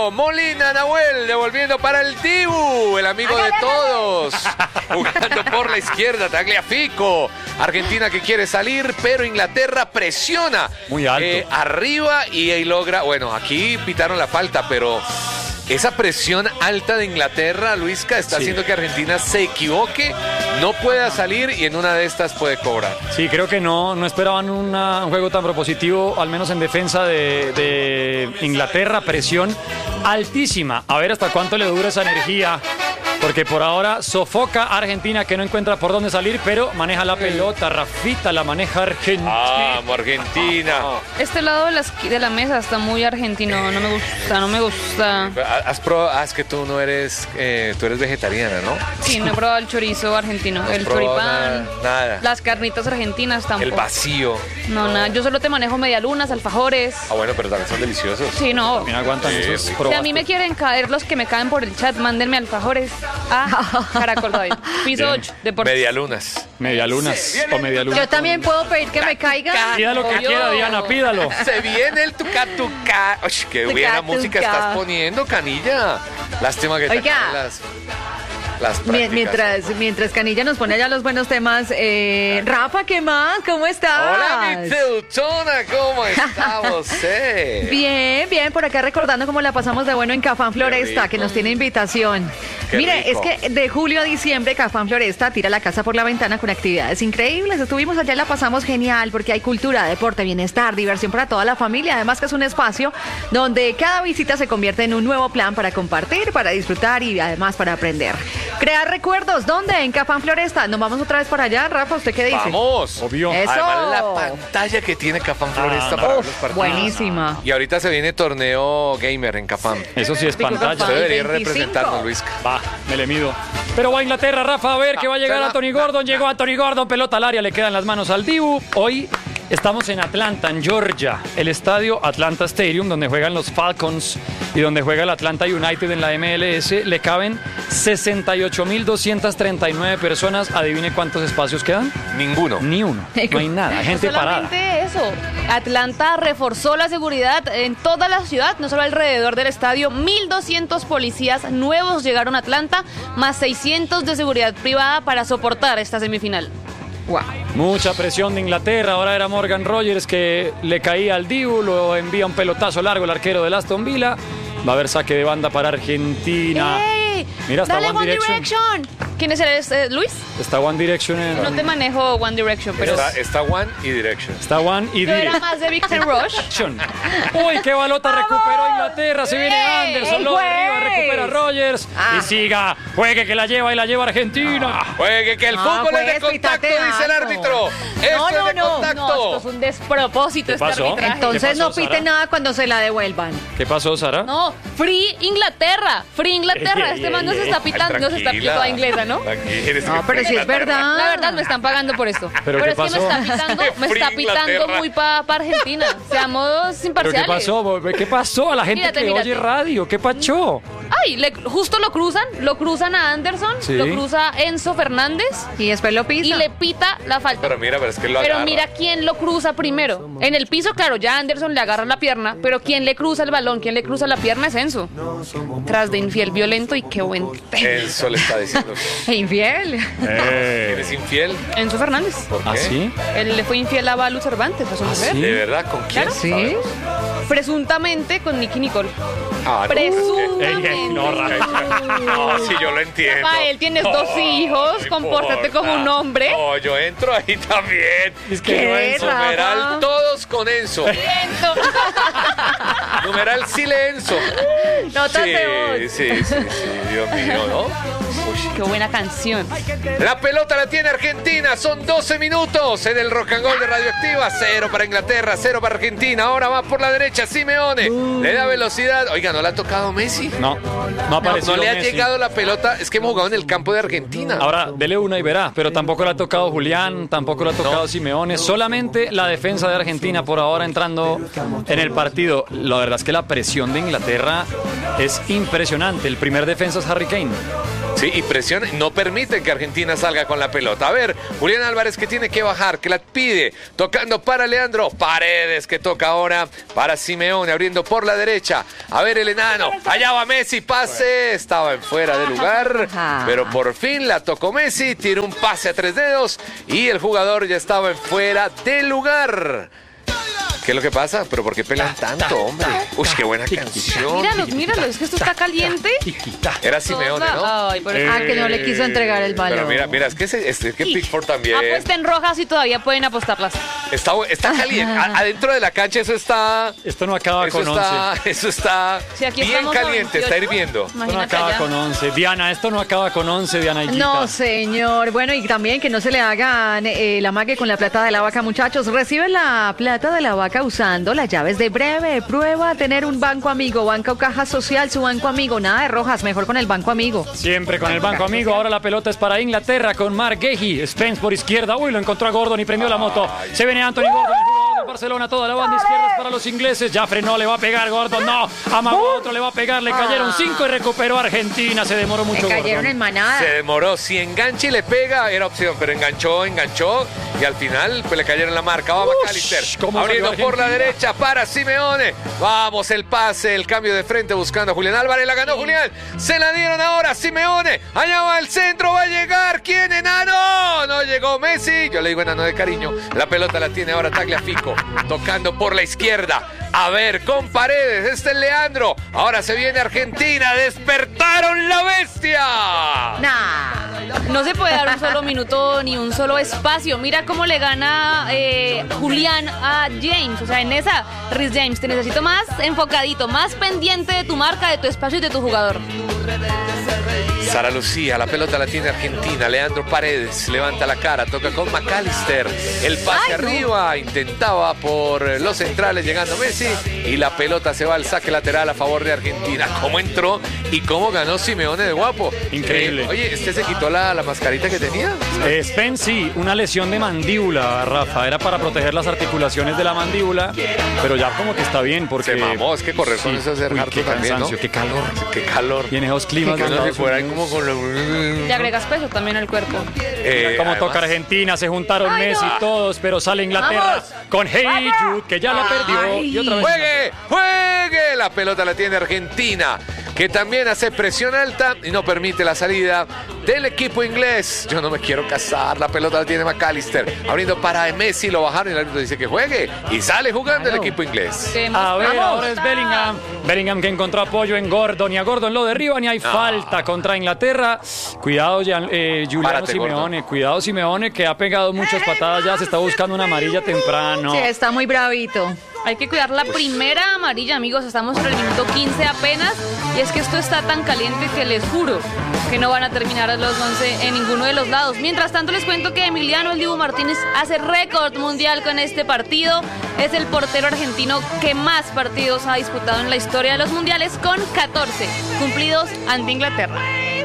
uno. Molina Nahuel devolviendo para el Dibu, el amigo de todos. Jugando por la izquierda, Tagliafico. Argentina que quiere salir, pero Inglaterra presiona. Muy alto. Eh, arriba y ahí logra. Bueno, aquí pitaron la falta, pero esa presión alta de Inglaterra, Luisca, está Sí. haciendo que Argentina se equivoque, no pueda salir y en una de estas puede cobrar. Sí, creo que no, no esperaban una- un juego tan propositivo, al menos en defensa de, de Inglaterra. Presión altísima. A ver hasta cuánto le dura esa energía. Porque por ahora sofoca a Argentina, que no encuentra por dónde salir, pero maneja la pelota. Rafita la maneja Argentina. Vamos, Argentina. Este lado de la, esqui- de la mesa está muy argentino, no me gusta, no me gusta. Has probado, ah, es que tú no eres, eh, tú eres vegetariana, ¿no? Sí, no he probado el chorizo argentino, No has el probado choripán, Nada, nada. las carnitas argentinas tampoco. El vacío. No, nada, yo solo te manejo medialunas, alfajores. Ah, bueno, pero también son deliciosos. Sí, no. También aguantan Sí, esos sí. Si a mí me quieren caer los que me caen por el chat, mándenme alfajores. Ah, Caracol David. Piso Bien. ocho, deportes. Medialunas. Medialunas o medialunas. Yo también puedo pedir que me caiga. Pida lo que Obvio. quiera, Diana, pídalo. Se viene el tuca tuca. Uy, qué Tuca, buena música tuca. estás poniendo, Canilla. Lástima que te Oiga. acaben las, las Mie- prácticas. Mientras, mientras Canilla nos pone allá los buenos temas, eh, Rafa, ¿qué más? ¿Cómo estás? Hola, mi teutona, ¿cómo está usted? Bien, bien, por acá recordando cómo la pasamos de bueno en Cafán Floresta, rico. que nos tiene invitación. Qué Mire, rico. es que de julio a diciembre Cafán Floresta tira la casa por la ventana con actividades increíbles. Estuvimos allá y la pasamos genial porque hay cultura, deporte, bienestar, diversión para toda la familia. Además que es un espacio donde cada visita se convierte en un nuevo plan para compartir, para disfrutar y además para aprender. Crear recuerdos, ¿dónde? En Cafán Floresta. Nos vamos otra vez para allá, Rafa, ¿usted qué dice? Vamos. Obvio. Eso. Además, la pantalla que tiene Cafán Floresta Ah, para ver Uf, los partidos. buenísima. Y ahorita se viene torneo gamer en Cafán. Eso sí es Digo, pantalla. Rafa. Usted debería veinticinco. representarnos, Luis. Va, me le mido. Pero va a Inglaterra, Rafa, a ver que va a llegar Anthony Gordon. Llegó Anthony Gordon, pelota al área, le quedan las manos al Dibu. Hoy estamos en Atlanta, en Georgia, el estadio Atlanta Stadium, donde juegan los Falcons y donde juega el Atlanta United en la M L S. Le caben sesenta y ocho mil doscientas treinta y nueve personas. Adivine cuántos espacios quedan. Ninguno. Ni uno. No hay nada. Hay gente parada. Solamente eso. Atlanta reforzó la seguridad en toda la ciudad, no solo alrededor del estadio. mil doscientos policías nuevos llegaron a Atlanta, más seiscientos de seguridad privada para soportar esta semifinal. Wow. Mucha presión de Inglaterra. Ahora era Morgan Rogers que le caía al Dibu. Lo envía un pelotazo largo el arquero del Aston Villa. Va a haber saque de banda para Argentina. ¡Ey! Mira, está ¡Dale One One Direction. Direction! ¿Quién es eres, eh, Luis? Está One Direction en... No te manejo One Direction, pero Está, está One y Direction. Está One y yo era Dire. más de Victor Rush. Uy, qué balota recuperó Inglaterra. Se viene ¡Ey! Anderson. ¡Ey, Lo derriba, juez! recupera Rogers. Ah. Y siga. Juegue que la lleva y la lleva Argentina. Juegue que el Ah, fútbol es de pues, contacto, pítate dice el algo. árbitro. Esto No, es no, de no. contacto. No, esto es un despropósito ¿Qué este pasó? arbitraje. Entonces ¿Qué pasó, no piten Sara? nada cuando se la devuelvan. ¿Qué pasó, Sara? No, Free Inglaterra, Free Inglaterra. Ey, Este ey, man no se ey, está Ay, pitando, no se está tranquila. toda inglesa, ¿no? Tranquila, No, pero si es verdad. La verdad me están pagando por esto. ¿Pero Pero, qué es que pasó? me está pitando, me Free está pitando Inglaterra. muy para Argentina. Seamos ¿Pero imparciales. qué pasó? ¿Qué pasó a la gente Mírate, que mírate. oye radio? ¿Qué pachó? Ay, le- justo lo cruzan, lo cruzan a Anderson, Sí. lo cruza Enzo Fernández Y después lo pisa. y le pita la falta. Pero mira, pero es que lo Pero agarra. mira quién lo cruza primero. En el piso, claro, ya Anderson le agarra la pierna, pero quién le cruza el balón, quién le cruza la pierna es Enzo. Tras de infiel violento y qué buen tema. Eso le está diciendo. E infiel. ¿Quién es infiel? Enzo Fernández. ¿Por qué? ¿Ah, sí? Él le fue infiel a Balu Cervantes, a su mujer. ¿De verdad? ¿Con quién? Claro. Sí. Presuntamente con Nicky Nicole. Ah, no. Presuntamente. Ey, ey, no, Rafa. No, sí, yo lo entiendo. Rafael, tienes dos hijos, No compórtate importa. como un hombre. No, yo entro ahí también. Es que ¿Qué, no es- Rafa? Numeral todos con Enzo. Siento. Numeral silencio. Notas Sí, de voz. sí, sí, sí, Dios mío, ¿no? Uy. Qué buena canción. La pelota la tiene Argentina, son doce minutos en el Rock and Roll de Radioactiva, cero para Inglaterra, cero para Argentina, ahora va por la derecha Simeone, le da velocidad, oiga, ¿no le ha tocado Messi? No, no No, apareció no le ha Messi. llegado la pelota, es que hemos jugado en el campo de Argentina. Ahora, dele una y verá, pero tampoco le ha tocado Julián, tampoco le ha tocado Simeone, solamente la defensa de Argentina por ahora entrando en el partido. La verdad es que la presión de Inglaterra es impresionante. El primer defensa es Harry Kane. Sí, y presiona, no permiten que Argentina salga con la pelota. A ver, Julián Álvarez que tiene que bajar, que la pide, tocando para Leandro Paredes, que toca ahora para Simeone, abriendo por la derecha. A ver el enano, allá va Messi, pase, estaba en fuera de lugar, pero por fin la tocó Messi, tiene un pase a tres dedos y el jugador ya estaba en fuera de lugar. ¿Qué es lo que pasa? ¿Pero por qué pelan tanto, hombre? Uy, qué buena canción. Míralos, míralos, es que esto está caliente. Era Simeone, ¿no? Ay, pero... Ah, que no le quiso entregar el balón. Pero mira, mira, es que, es, es que Pickford también... Apuesten rojas y todavía pueden apostarlas. Está, está caliente. A- adentro de la cancha eso está... Esto no acaba eso con está, once. Eso está Sí, aquí bien estamos a caliente, está veintiocho. hirviendo. Esto no Imagínate acaba allá. con once. Diana, esto no acaba con once, Diana Higuita. No, señor. Bueno, y también que no se le hagan eh, la mague con la plata de la vaca, muchachos. Reciben la plata de la vaca usando las llaves de breve. Prueba tener un banco amigo, banca o caja social, su banco amigo. Nada de rojas, mejor con el banco amigo. Siempre con el banco amigo. Ahora la pelota es para Inglaterra con Mark Guehi. Spence por izquierda. Uy, lo encontró a Gordon y prendió la moto. Se viene Anthony Gordon, el jugador del Barcelona. Toda la banda izquierda es para los ingleses. Ya frenó, le va a pegar Gordon. No, amagó otro, le va a pegar. Le cayeron cinco y recuperó Argentina. Se demoró mucho. Le cayeron Gordon. en manada. Se demoró. Si engancha y le pega, era opción, pero enganchó, enganchó y al final pues le cayeron la marca. Va McAllister cómo abriendo salió por la Argentina. derecha para Simeone. Vamos, el pase, el cambio de frente buscando a Julián Álvarez. La ganó Julián. Se la dieron ahora Simeone. Allá va el centro, va a llegar. ¿Quién, enano? No llegó Messi. Yo le digo enano de cariño. La pelota la tiene ahora Tagliafico. Tocando por la izquierda. A ver, con Paredes. Este es Leandro. Ahora se viene Argentina. Despertaron la bestia. Nah. No se puede dar un solo minuto ni un solo espacio. Mira cómo le gana eh, Julián a James. O sea, en esa, Rhys James, te necesito más enfocadito, más pendiente de tu marca, de tu espacio y de tu jugador. Sara Lucía, la pelota la tiene Argentina. Leandro Paredes levanta la cara, toca con McAllister. El pase Ay, no. arriba, intentaba por los centrales llegando Messi y la pelota se va al saque lateral a favor de Argentina. ¿Cómo entró y cómo ganó Simeone de guapo? Increíble. Eh, oye, ¿este se quitó la, la mascarita que tenía? Eh, Spence, sí, una lesión de mandíbula, Rafa. Era para proteger las articulaciones de la mandíbula, pero ya como que está bien porque... Se mamó, es que correr con eso es ser Uy, harto qué también, cansancio, ¿no? qué calor. Qué calor. Y en esos climas de No, si Estados fuera ahí Unidos. como con lo... Le agregas peso también al cuerpo. Eh, Mira cómo además- toca Argentina, se juntaron Ay, Messi no. y todos, pero sale Inglaterra Vamos. con Hey Jude, que ya la perdió. Ay. Y otra vez ¡Juegue! ¡Juegue! La pelota la tiene Argentina, que también hace presión alta y no permite la salida del equipo inglés. Yo no me quiero casar. La pelota la tiene McAllister. Abriendo para Messi, lo bajaron y el árbitro dice que juegue. Y sale jugando el equipo inglés. Qué A ver, emoción. ahora es Bellingham. Bellingham que encontró apoyo en Gordon y a Gordon lo derriban y hay falta contra Inglaterra. Cuidado, Gian- eh, Giuliano Párate, Simeone. Gordon. Cuidado, Simeone, que ha pegado muchas patadas ya. Se está buscando una amarilla temprano. Sí, está muy bravito. Hay que cuidar la primera amarilla, amigos. Estamos por el minuto quince apenas. Y es que esto está tan caliente que les juro que no van a terminar los once en ninguno de los lados. Mientras tanto, les cuento que Emiliano El Dibu Martínez hace récord mundial con este partido. Es el portero argentino que más partidos ha disputado en la historia de los mundiales, con catorce cumplidos ante Inglaterra.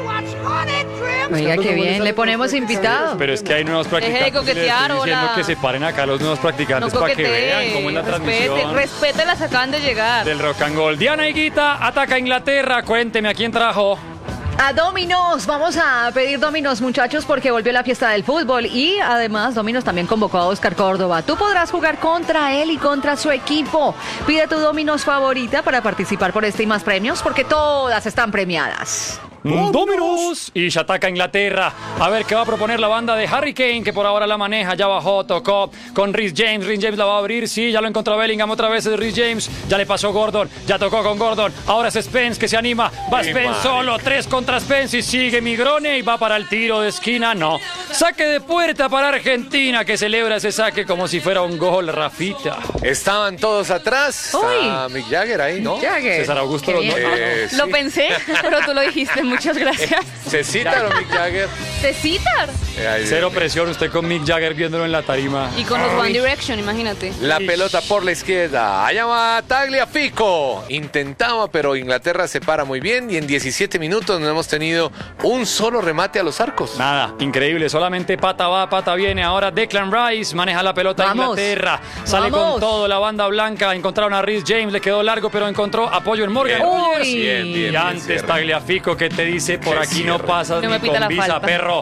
Oiga, qué bien. Le ponemos invitado. Pero es que hay nuevos Deje de practicantes. y les coquetear, estoy diciendo hola. que se paren acá los nuevos No practicantes para que vean cómo es la respete, transmisión respete, las acaban de llegar. del Rock and Roll. Diana Higuita ataca a Inglaterra. Cuénteme a quién trajo. A Dominos, vamos a pedir Dominos, muchachos, porque volvió la fiesta del fútbol y además Dominos también convocó a Oscar Córdoba. Tú podrás jugar contra él y contra su equipo. Pide tu Dominos favorita para participar por este y más premios, porque todas están premiadas. Dominos y se ataca Inglaterra. A ver qué va a proponer la banda de Harry Kane, que por ahora la maneja. Ya bajó, tocó con Rhys James. Rhys James la va a abrir. Sí, ya lo encontró Bellingham. Otra vez es Rhys James. Ya le pasó Gordon. Ya tocó con Gordon. Ahora es Spence que se anima. Va Sí, Spence madre. solo. Tres contra Spence y sigue Migrone y va para el tiro de esquina. No. Saque de puerta para Argentina, que celebra ese saque como si fuera un gol, Rafita. Estaban todos atrás. Uy. Está Mick Jagger ahí, ¿no? Jagger. César Augusto Qué los bien. no- Eh, Lo sí. pensé, pero tú lo dijiste. Muchas gracias. ¿Se cita o Mick Jagger? ¿Te citar? Ay, Cero presión, usted con Mick Jagger viéndolo en la tarima. Y con los One Direction, imagínate. La pelota por la izquierda. Allá va Tagliafico. Intentaba, pero Inglaterra se para muy bien. Y en diecisiete minutos no hemos tenido un solo remate a los arcos. Nada, increíble. Solamente pata va, pata viene. Ahora Declan Rice maneja la pelota a Inglaterra. Sale Vamos. con todo la banda blanca. Encontraron a Reece James, le quedó largo, pero encontró apoyo en Morgan. Bien, Rogers. bien, bien, bien, y antes cierre. Tagliafico que te dice, por Qué aquí no cierre. pasas No me ni pita con la visa, falta. perro.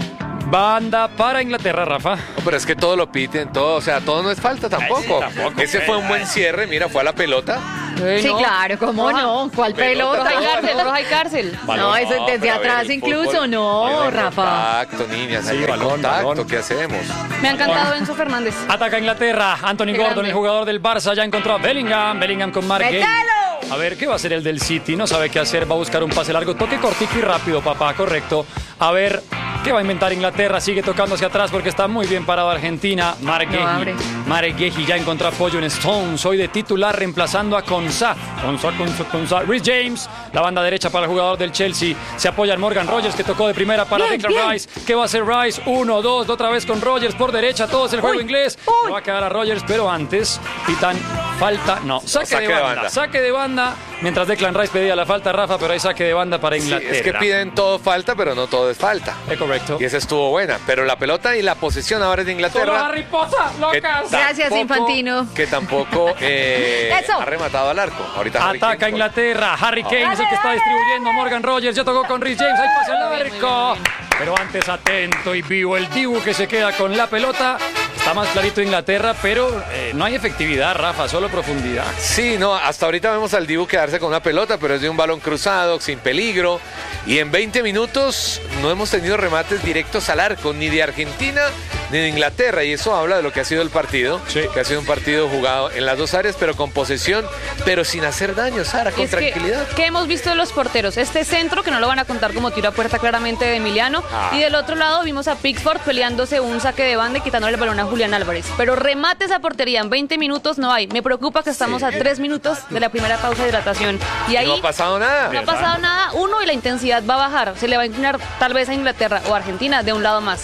Banda para Inglaterra, Rafa. No, pero es que todo lo piten, todo, o sea, todo no es falta tampoco. Ay, sí, tampoco, Ese fue un buen cierre, mira, fue a la pelota. Eh, Sí, no. claro, ¿cómo Roja. no? ¿Cuál Pelota. Roja y pelota? cárcel, roja y cárcel. No, eso No, desde pero a ver, atrás el incluso, fútbol, no, hay Rafa. contacto, niñas, Sí, hay balón, contacto, balón. ¿qué hacemos? Me ha encantado Enzo Fernández. Ataca Inglaterra. Anthony Qué Gordon, grande. el jugador del Barça, ya encontró a Bellingham. Bellingham con Mark Gay. ¡Mételo! A ver, ¿qué va a hacer el del City? No sabe qué hacer. Va a buscar un pase largo. Toque cortico y rápido, papá. Correcto. A ver, ¿qué va a inventar Inglaterra? Sigue tocando hacia atrás porque está muy bien parado Argentina. Marek No Guehi. abre. Marek Guehi ya encontró apoyo en Stones. Hoy de titular reemplazando a Konsa. Konsa, Konsa, Konsa. Reece James. La banda derecha para el jugador del Chelsea. Se apoya en Morgan Rogers que tocó de primera para Bien, Declan bien. Rice. ¿Qué va a hacer Rice? Uno, dos, otra vez con Rogers por derecha. Todo es el juego Uy, inglés. uy. Le va a quedar a Rogers, pero antes pitan falta. No, saque, Saque de, de banda, banda. Saque de banda. Mientras Declan Rice pedía la falta, Rafa, pero hay saque de banda para Sí, Inglaterra. es que piden todo falta, pero no todo es falta. Es correcto. Y esa estuvo buena, pero la pelota y la posesión ahora es de Solo Inglaterra. Harry Potter, que locas. Gracias, tampoco- Infantino. Que tampoco eh, Eso. ha rematado al arco. Ahorita Harry Ataca Kane. Inglaterra. Harry Kane es el que está distribuyendo. Morgan Rogers ya tocó con Reece James. Ahí pasa el arco. Pero antes atento y vivo el Dibu que se queda con la pelota. Está más clarito Inglaterra, pero eh, no hay efectividad, Rafa, solo profundidad. Sí, no, hasta ahorita vemos al Dibu quedarse con una pelota, pero es de un balón cruzado, sin peligro. Y en veinte minutos no hemos tenido remates directos al arco, ni de Argentina ni de Inglaterra. Y eso habla de lo que ha sido el partido, Sí. que ha sido un partido jugado en las dos áreas, pero con posesión, pero sin hacer daño, Sara, con Es que, tranquilidad. ¿qué hemos visto de los porteros? Este centro, que no lo van a contar como tiro a puerta claramente de Emiliano. Ah. Y del otro lado vimos a Pickford peleándose un saque de banda y quitándole el balón a Julián Álvarez. Pero remates a portería en veinte minutos no hay. Me preocupa que estamos a tres minutos de la primera pausa de hidratación. Y ahí No ha pasado nada. no ha pasado nada. Uno, y la intensidad va a bajar. Se le va a inclinar tal vez a Inglaterra o a Argentina de un lado más.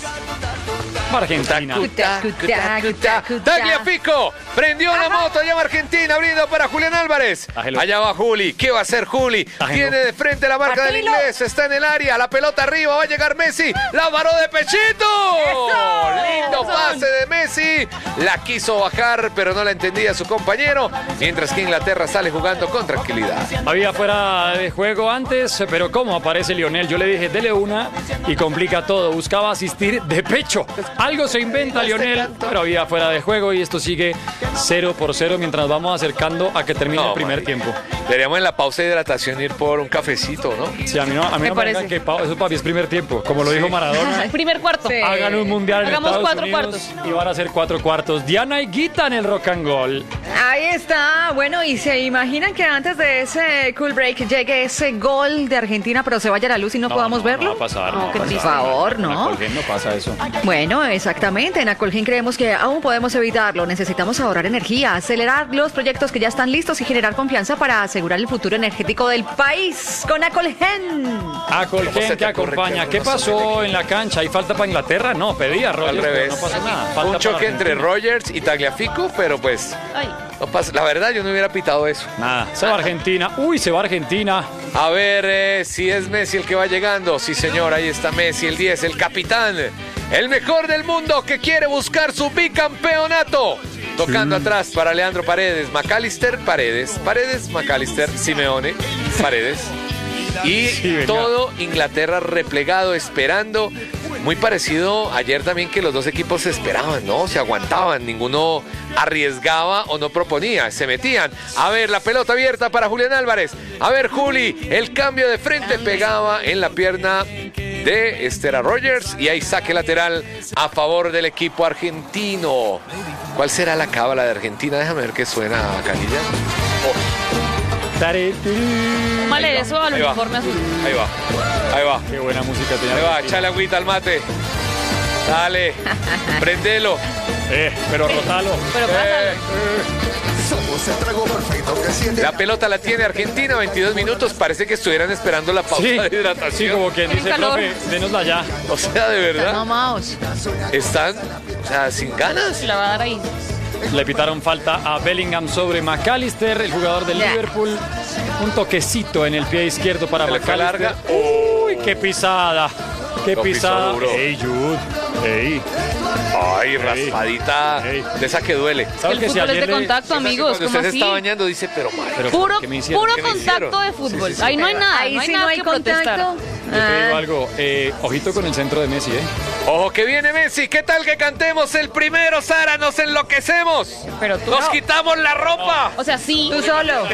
Argentina. Cuta, cuta, cuta, cuta. Tagliafico prendió la moto, allá va Argentina, abriendo para Julián Álvarez. Ágelo. Allá va Juli. ¿Qué va a hacer Juli? Ágelo. Tiene de frente la marca del Atilo. inglés, está en el área, la pelota arriba, va a llegar Messi, la varó de pechito. Lindo Eso. pase de Messi. La quiso bajar, pero no la entendía su compañero, mientras que Inglaterra sale jugando con tranquilidad. Había fuera de juego antes, pero ¿cómo aparece Lionel? Yo le dije, dele una y complica todo. Buscaba asistir de pecho. Algo se inventa Lionel, pero había fuera de juego y esto sigue cero por cero mientras vamos acercando a que termine No, el primer marica. tiempo. Deberíamos en la pausa de hidratación ir por un cafecito, ¿no? Sí, a mí no, a mí Me no me parece. digan que pa- eso papi es primer tiempo, como lo dijo Maradona. Primer cuarto. Sí. Hagan un mundial en Hagamos Estados cuatro Unidos cuartos. y van a ser cuatro cuartos. Diana y Guita en el rock and roll. Ahí está. Bueno, y se imaginan que antes de ese cool break llegue ese gol de Argentina, pero se vaya la luz y no, podamos no, verlo. No va a pasar. No, No, va a qué pasar. triste. Por favor, En la ¿no? Colgen no pasa eso. Bueno, exactamente. En Acolgen creemos que aún podemos evitarlo. Necesitamos ahorrar energía, acelerar los proyectos que ya están listos y generar confianza para asegurar el futuro energético del país. Con Acolgen. A ¿Cómo se Colgen te que ocurre acompaña. que ¿Qué no se pasó en la cancha? ¿Hay falta para Inglaterra? No, pedía Rogers, Al pero revés. no pasa nada. Falta Un para choque entre Argentina. Rogers y Tagliafico, pero pues Ay. no pasa. La verdad, yo no hubiera pitado eso. Nada, se va Argentina. Uy, se va Argentina. A ver eh, si es Messi el que va llegando. Sí, señor, ahí está Messi, el diez, el capitán. El mejor del mundo que quiere buscar su bicampeonato. Tocando atrás para Leandro Paredes, McAllister, Paredes, Paredes, McAllister, Simeone, Paredes. Y Sí, venga. todo Inglaterra replegado, esperando. Muy parecido ayer también que los dos equipos se esperaban, ¿no? Se aguantaban, ninguno arriesgaba o no proponía, se metían. A ver, la pelota abierta para Julián Álvarez. A ver, Juli, el cambio de frente pegaba en la pierna de Esther Rogers y hay saque lateral a favor del equipo argentino. ¿Cuál será la cábala de Argentina? Déjame ver qué suena, Canilla. Oh, Tare, tiri. Vale, eso al ahí va, uniforme azul. ahí va, ahí va. Qué buena música tenía. Ahí va, Argentina. echale agüita al mate. Dale, prendelo. Eh, pero rotalo. Pero eh, Somos el trago perfecto que siente. La pelota la tiene Argentina, veintidós minutos. Parece que estuvieran esperando la pausa Sí, de hidratación. sí, como quien dice, calor. profe, denosla ya. O sea, de verdad. Mamaos. Están, o sea, sin ganas. La va a dar ahí. Le pitaron falta a Bellingham sobre McAllister, el jugador del Ya. Liverpool. Un toquecito en el pie izquierdo para Se le fue McAllister. larga. Uy, qué pisada. Qué Lo pisó pisada. duro. Ey, Jude. Ey. Ay, raspadita. Ey. De esa que duele. ¿Sabes El que si fútbol es ayer de le- contacto, Esa que amigos. Cuando ¿Cómo usted se así? está bañando dice, pero madre. Pero, Puro, ¿qué me hicieron? puro ¿Qué me contacto hicieron? de fútbol. Sí, sí, sí. Ahí no hay nada. Ahí no hay sí nada no hay que protestar. contacto. Yo te digo Ah. algo, eh, ojito con el centro de Messi, ¿eh? Ojo que viene Messi. ¿Qué tal que cantemos el primero, Sara? Nos enloquecemos. Pero tú Nos no. quitamos la ropa. O sea, sí. Tú solo.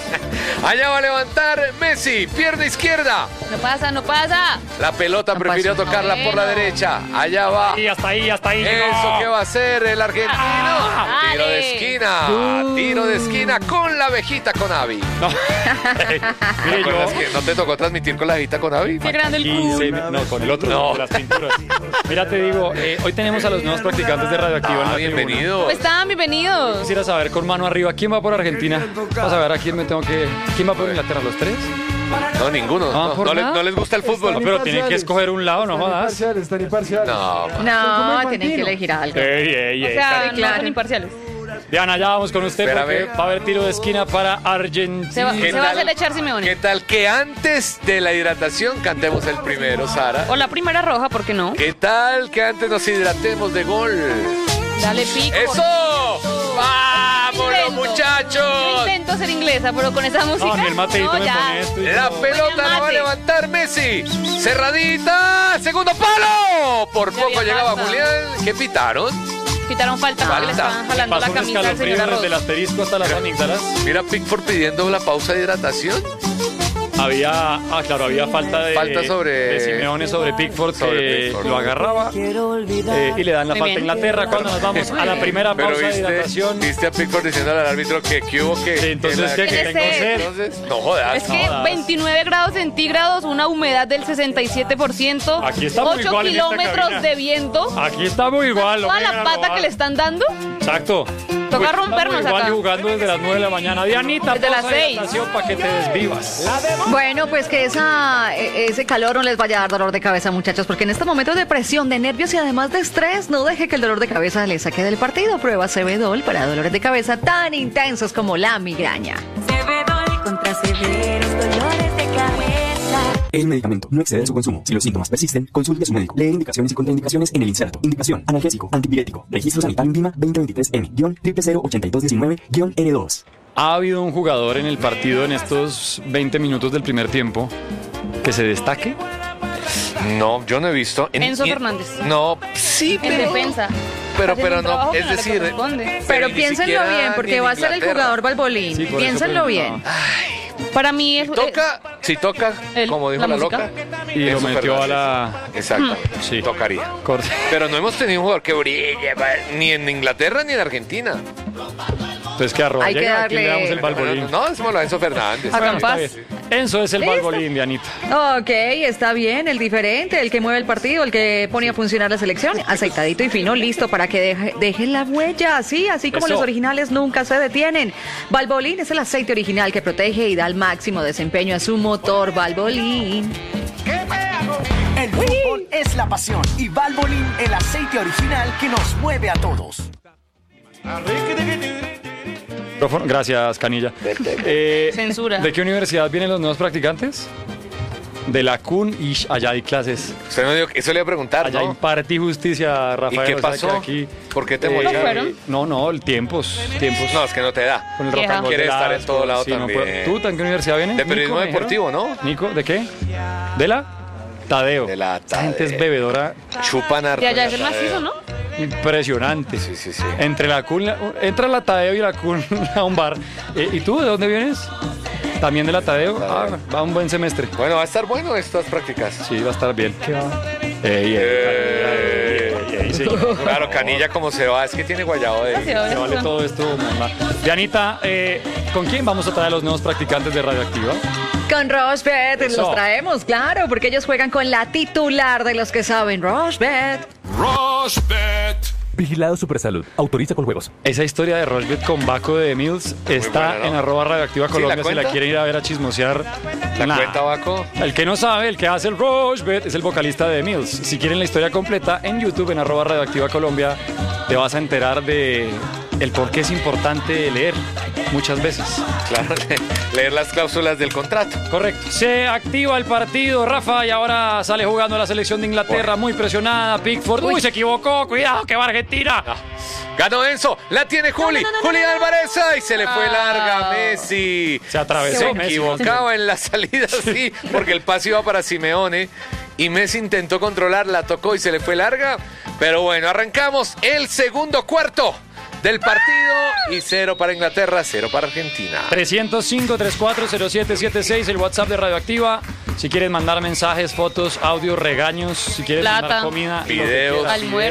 Allá va a levantar Messi. Pierna izquierda. No pasa, no pasa. La pelota No prefirió pasa. tocarla por la Bueno. derecha. Allá va. Y hasta ahí, hasta ahí. Eso llegó. que va a hacer el argentino. Ah, Tiro de dale. esquina. Tiro de esquina con la abejita con Avi. No. ¿Te Mire, acuerdas yo, que no te tocó transmitir con la abejita con Avi? Qué grande el quince, culo. no, con el otro, No. de las pinturas. Mira, te digo, eh, hoy tenemos a los nuevos practicantes de Radioactiva en Ah, la tribuna. bienvenido. ¿Cómo están? Bienvenidos. Quisiera saber con mano arriba, ¿quién va por Argentina? Vamos a ver a quién me tengo que... ¿Quién va por Inglaterra? ¿Los tres? No, ninguno. No, No, por no les, nada. no les gusta el fútbol. No, pero tienen que escoger un lado, no Están jodas. imparciales, están imparciales. No. Son como No, Infantino. tienen que elegir algo. Ey, ey, O ey. sea, Sí, no claro. son imparciales. Diana, ya vamos con usted Espérame. porque va a haber tiro de esquina para Argentina. Se va, ¿Qué se va a tal? hacer echar Simeone. ¿Qué tal que antes de la hidratación cantemos el primero, Sara? O la primera roja, ¿por qué no? ¿Qué tal que antes nos hidratemos de gol? Dale pico. ¡Eso! ¡Vámonos, Intento. Yo muchachos! intento ser inglesa, pero con esa música. No, ni el mateito no, me ya. pone esto. y La no. pelota la va a mate. levantar Messi. Cerradita. Segundo palo. Por Ya poco había llegaba falta. Julián. ¿Qué pitaron? Pitaron falta, porque le Falta. estaban jalando Pasó la un camisa al escalofrío señor desde el Arroz. asterisco hasta las amígdalas. Mira Pickford pidiendo la pausa de hidratación. Había, ah, claro, había falta de, Falta sobre- de Simeone sobre Pickford Sobre que Pickford. lo agarraba eh, y le dan la Muy falta a bien. Inglaterra cuando nos vamos a la primera Pero pausa de viste, hidratación. viste a Pickford diciéndole al árbitro que, que hubo que... Sí, entonces, que la- ¿qué? Que Tiene tengo sed. sed. Entonces, no jodas. Es que jodas. veintinueve grados centígrados, una humedad del sesenta y siete por ciento, Aquí estamos ocho igual en esta kilómetros cabina. de viento, Aquí estamos igual. lo toda vengan la a pata robar. que le están dando. Exacto. Toca Pues rompernos estamos igual acá. jugando desde las nueve de la mañana. Dianita, Desde las pausa de seis. hidratación para que te desvivas. Bueno, pues que esa, e- ese calor no les vaya a dar dolor de cabeza, muchachos, porque en este momento de presión, de nervios y además de estrés, no deje que el dolor de cabeza le saque del partido. Prueba Cebedol para dolores de cabeza tan intensos como la migraña. Cebedol contra severos dolores de cabeza. Es un medicamento. No exceder su consumo. Si los síntomas persisten, consulte a su médico. Lee indicaciones y contraindicaciones en el inserto. Indicación: analgésico, antipirético. Registro sanitario INVIMA veinte veintitrés M cero cero ocho dos uno nueve N dos. Ha habido un jugador en el partido en estos veinte minutos del primer tiempo que se destaque. No, yo no he visto. En- Enzo y- Fernández. No, sí, En pero... defensa. Pero, Haciendo pero un no, trabajo que es no le decir... corresponde. Pero ni piénsenlo siquiera bien, ni porque en va a ser el Inglaterra. jugador Balbolín. Sí, por eso piénsenlo preguntaba. bien. Para mí es... Toca, si toca, El- como dijo la la, música. loca. Y lo Enzo metió a Fernández. la... Exacto, Sí. tocaría. Corte. Pero no hemos tenido un jugador que brille pa- ni en Inglaterra ni en Argentina. Entonces, ¿qué arroba? Hay que Llega, ¿a quién le darle- damos el balbolín? No, decímoslo a Enzo Fernández. Hagan Está paz. bien. Enzo es el Listo. balbolín, Dianita. Ok, está bien, el diferente, el que mueve el partido, el que pone a funcionar la selección, aceitadito y fino, listo para que deje, dejen la huella, así, así como Eso. los originales nunca se detienen. Valvoline es el aceite original que protege y da el máximo desempeño a su motor. Valvoline. El fútbol es la pasión y Valvoline el aceite original que nos mueve a todos. Micrófono. Gracias, Canilla. Eh, Censura. ¿De qué universidad vienen los nuevos practicantes? De la C U N y allá hay clases. Usted no dijo, eso le iba a preguntar, Allá ¿no? impartí justicia, Rafael. qué o sea, pasó? que aquí, ¿Por qué te eh, mocharon? ¿No fueron? No, no, el tiempos, tiempos. No, es que no te da. Con el Vieja. rock and roll Quiere de estar en Lasco, todo lado sí, no también. puedo- ¿Tú en qué universidad vienes? De periodismo Nico, me deportivo, dijeron. ¿no? Nico, ¿de qué? ¿De la? Tadeo. De la Esta gente es Tadeo. bebedora Chupan harto. De allá en es el la macizo, Tadeo. ¿no? impresionante. Sí, sí, sí. Entre la C U N, la- entra la Tadeo y la C U N a un bar. Eh, ¿Y tú de dónde vienes? ¿También de la Tadeo? Ah, va un buen semestre. Bueno, va a estar bueno estas prácticas. Sí, va a estar bien. Ey, ey, ey, ey, ey, sí. Claro, Canilla como se va, es que tiene guayabo de... Gracias. Se vale todo esto, mamá. Dianita, eh, ¿con quién vamos a traer a los nuevos practicantes de Radioactiva? Con Rochebet Eso. los traemos, claro, porque ellos juegan con la titular de los que saben, Rochebet. Rochebet. Vigilado Supersalud. Autoriza con juegos. Esa historia de Rochbet con Baco de Mills está buena, ¿no? en arroba radioactiva ¿Sí, Colombia la si la cuenta? quieren ir a ver a chismosear. ¿La Nah. cuenta, Baco? El que no sabe, el que hace el Rochbet es el vocalista de Mills. Si quieren la historia completa, en YouTube, en arroba radioactiva Colombia, te vas a enterar de el por qué es importante leer muchas veces. Claro, leer las cláusulas del contrato. Correcto. Se activa el partido, Rafa, y ahora sale jugando la selección de Inglaterra, muy presionada. Pickford, uy, se equivocó, cuidado, que va Argentina. Ah. Ganó Enzo, la tiene Juli, No, no, no, Juli no, no, no. Álvarez, ay, se le fue Ah. larga Messi. Se atravesó Se Messi. equivocaba en la salida, sí, porque el pase iba para Simeone y Messi intentó controlar, la tocó y se le fue larga. Pero bueno, arrancamos el segundo cuarto del partido y cero para Inglaterra, cero para Argentina. trescientos cinco, treinta y cuatro, cero siete siete seis, el WhatsApp de Radioactiva. Si quieren mandar mensajes, fotos, audios, regaños, si quieren Plata. mandar comida, lo que Videos. quieran. Almuerzo.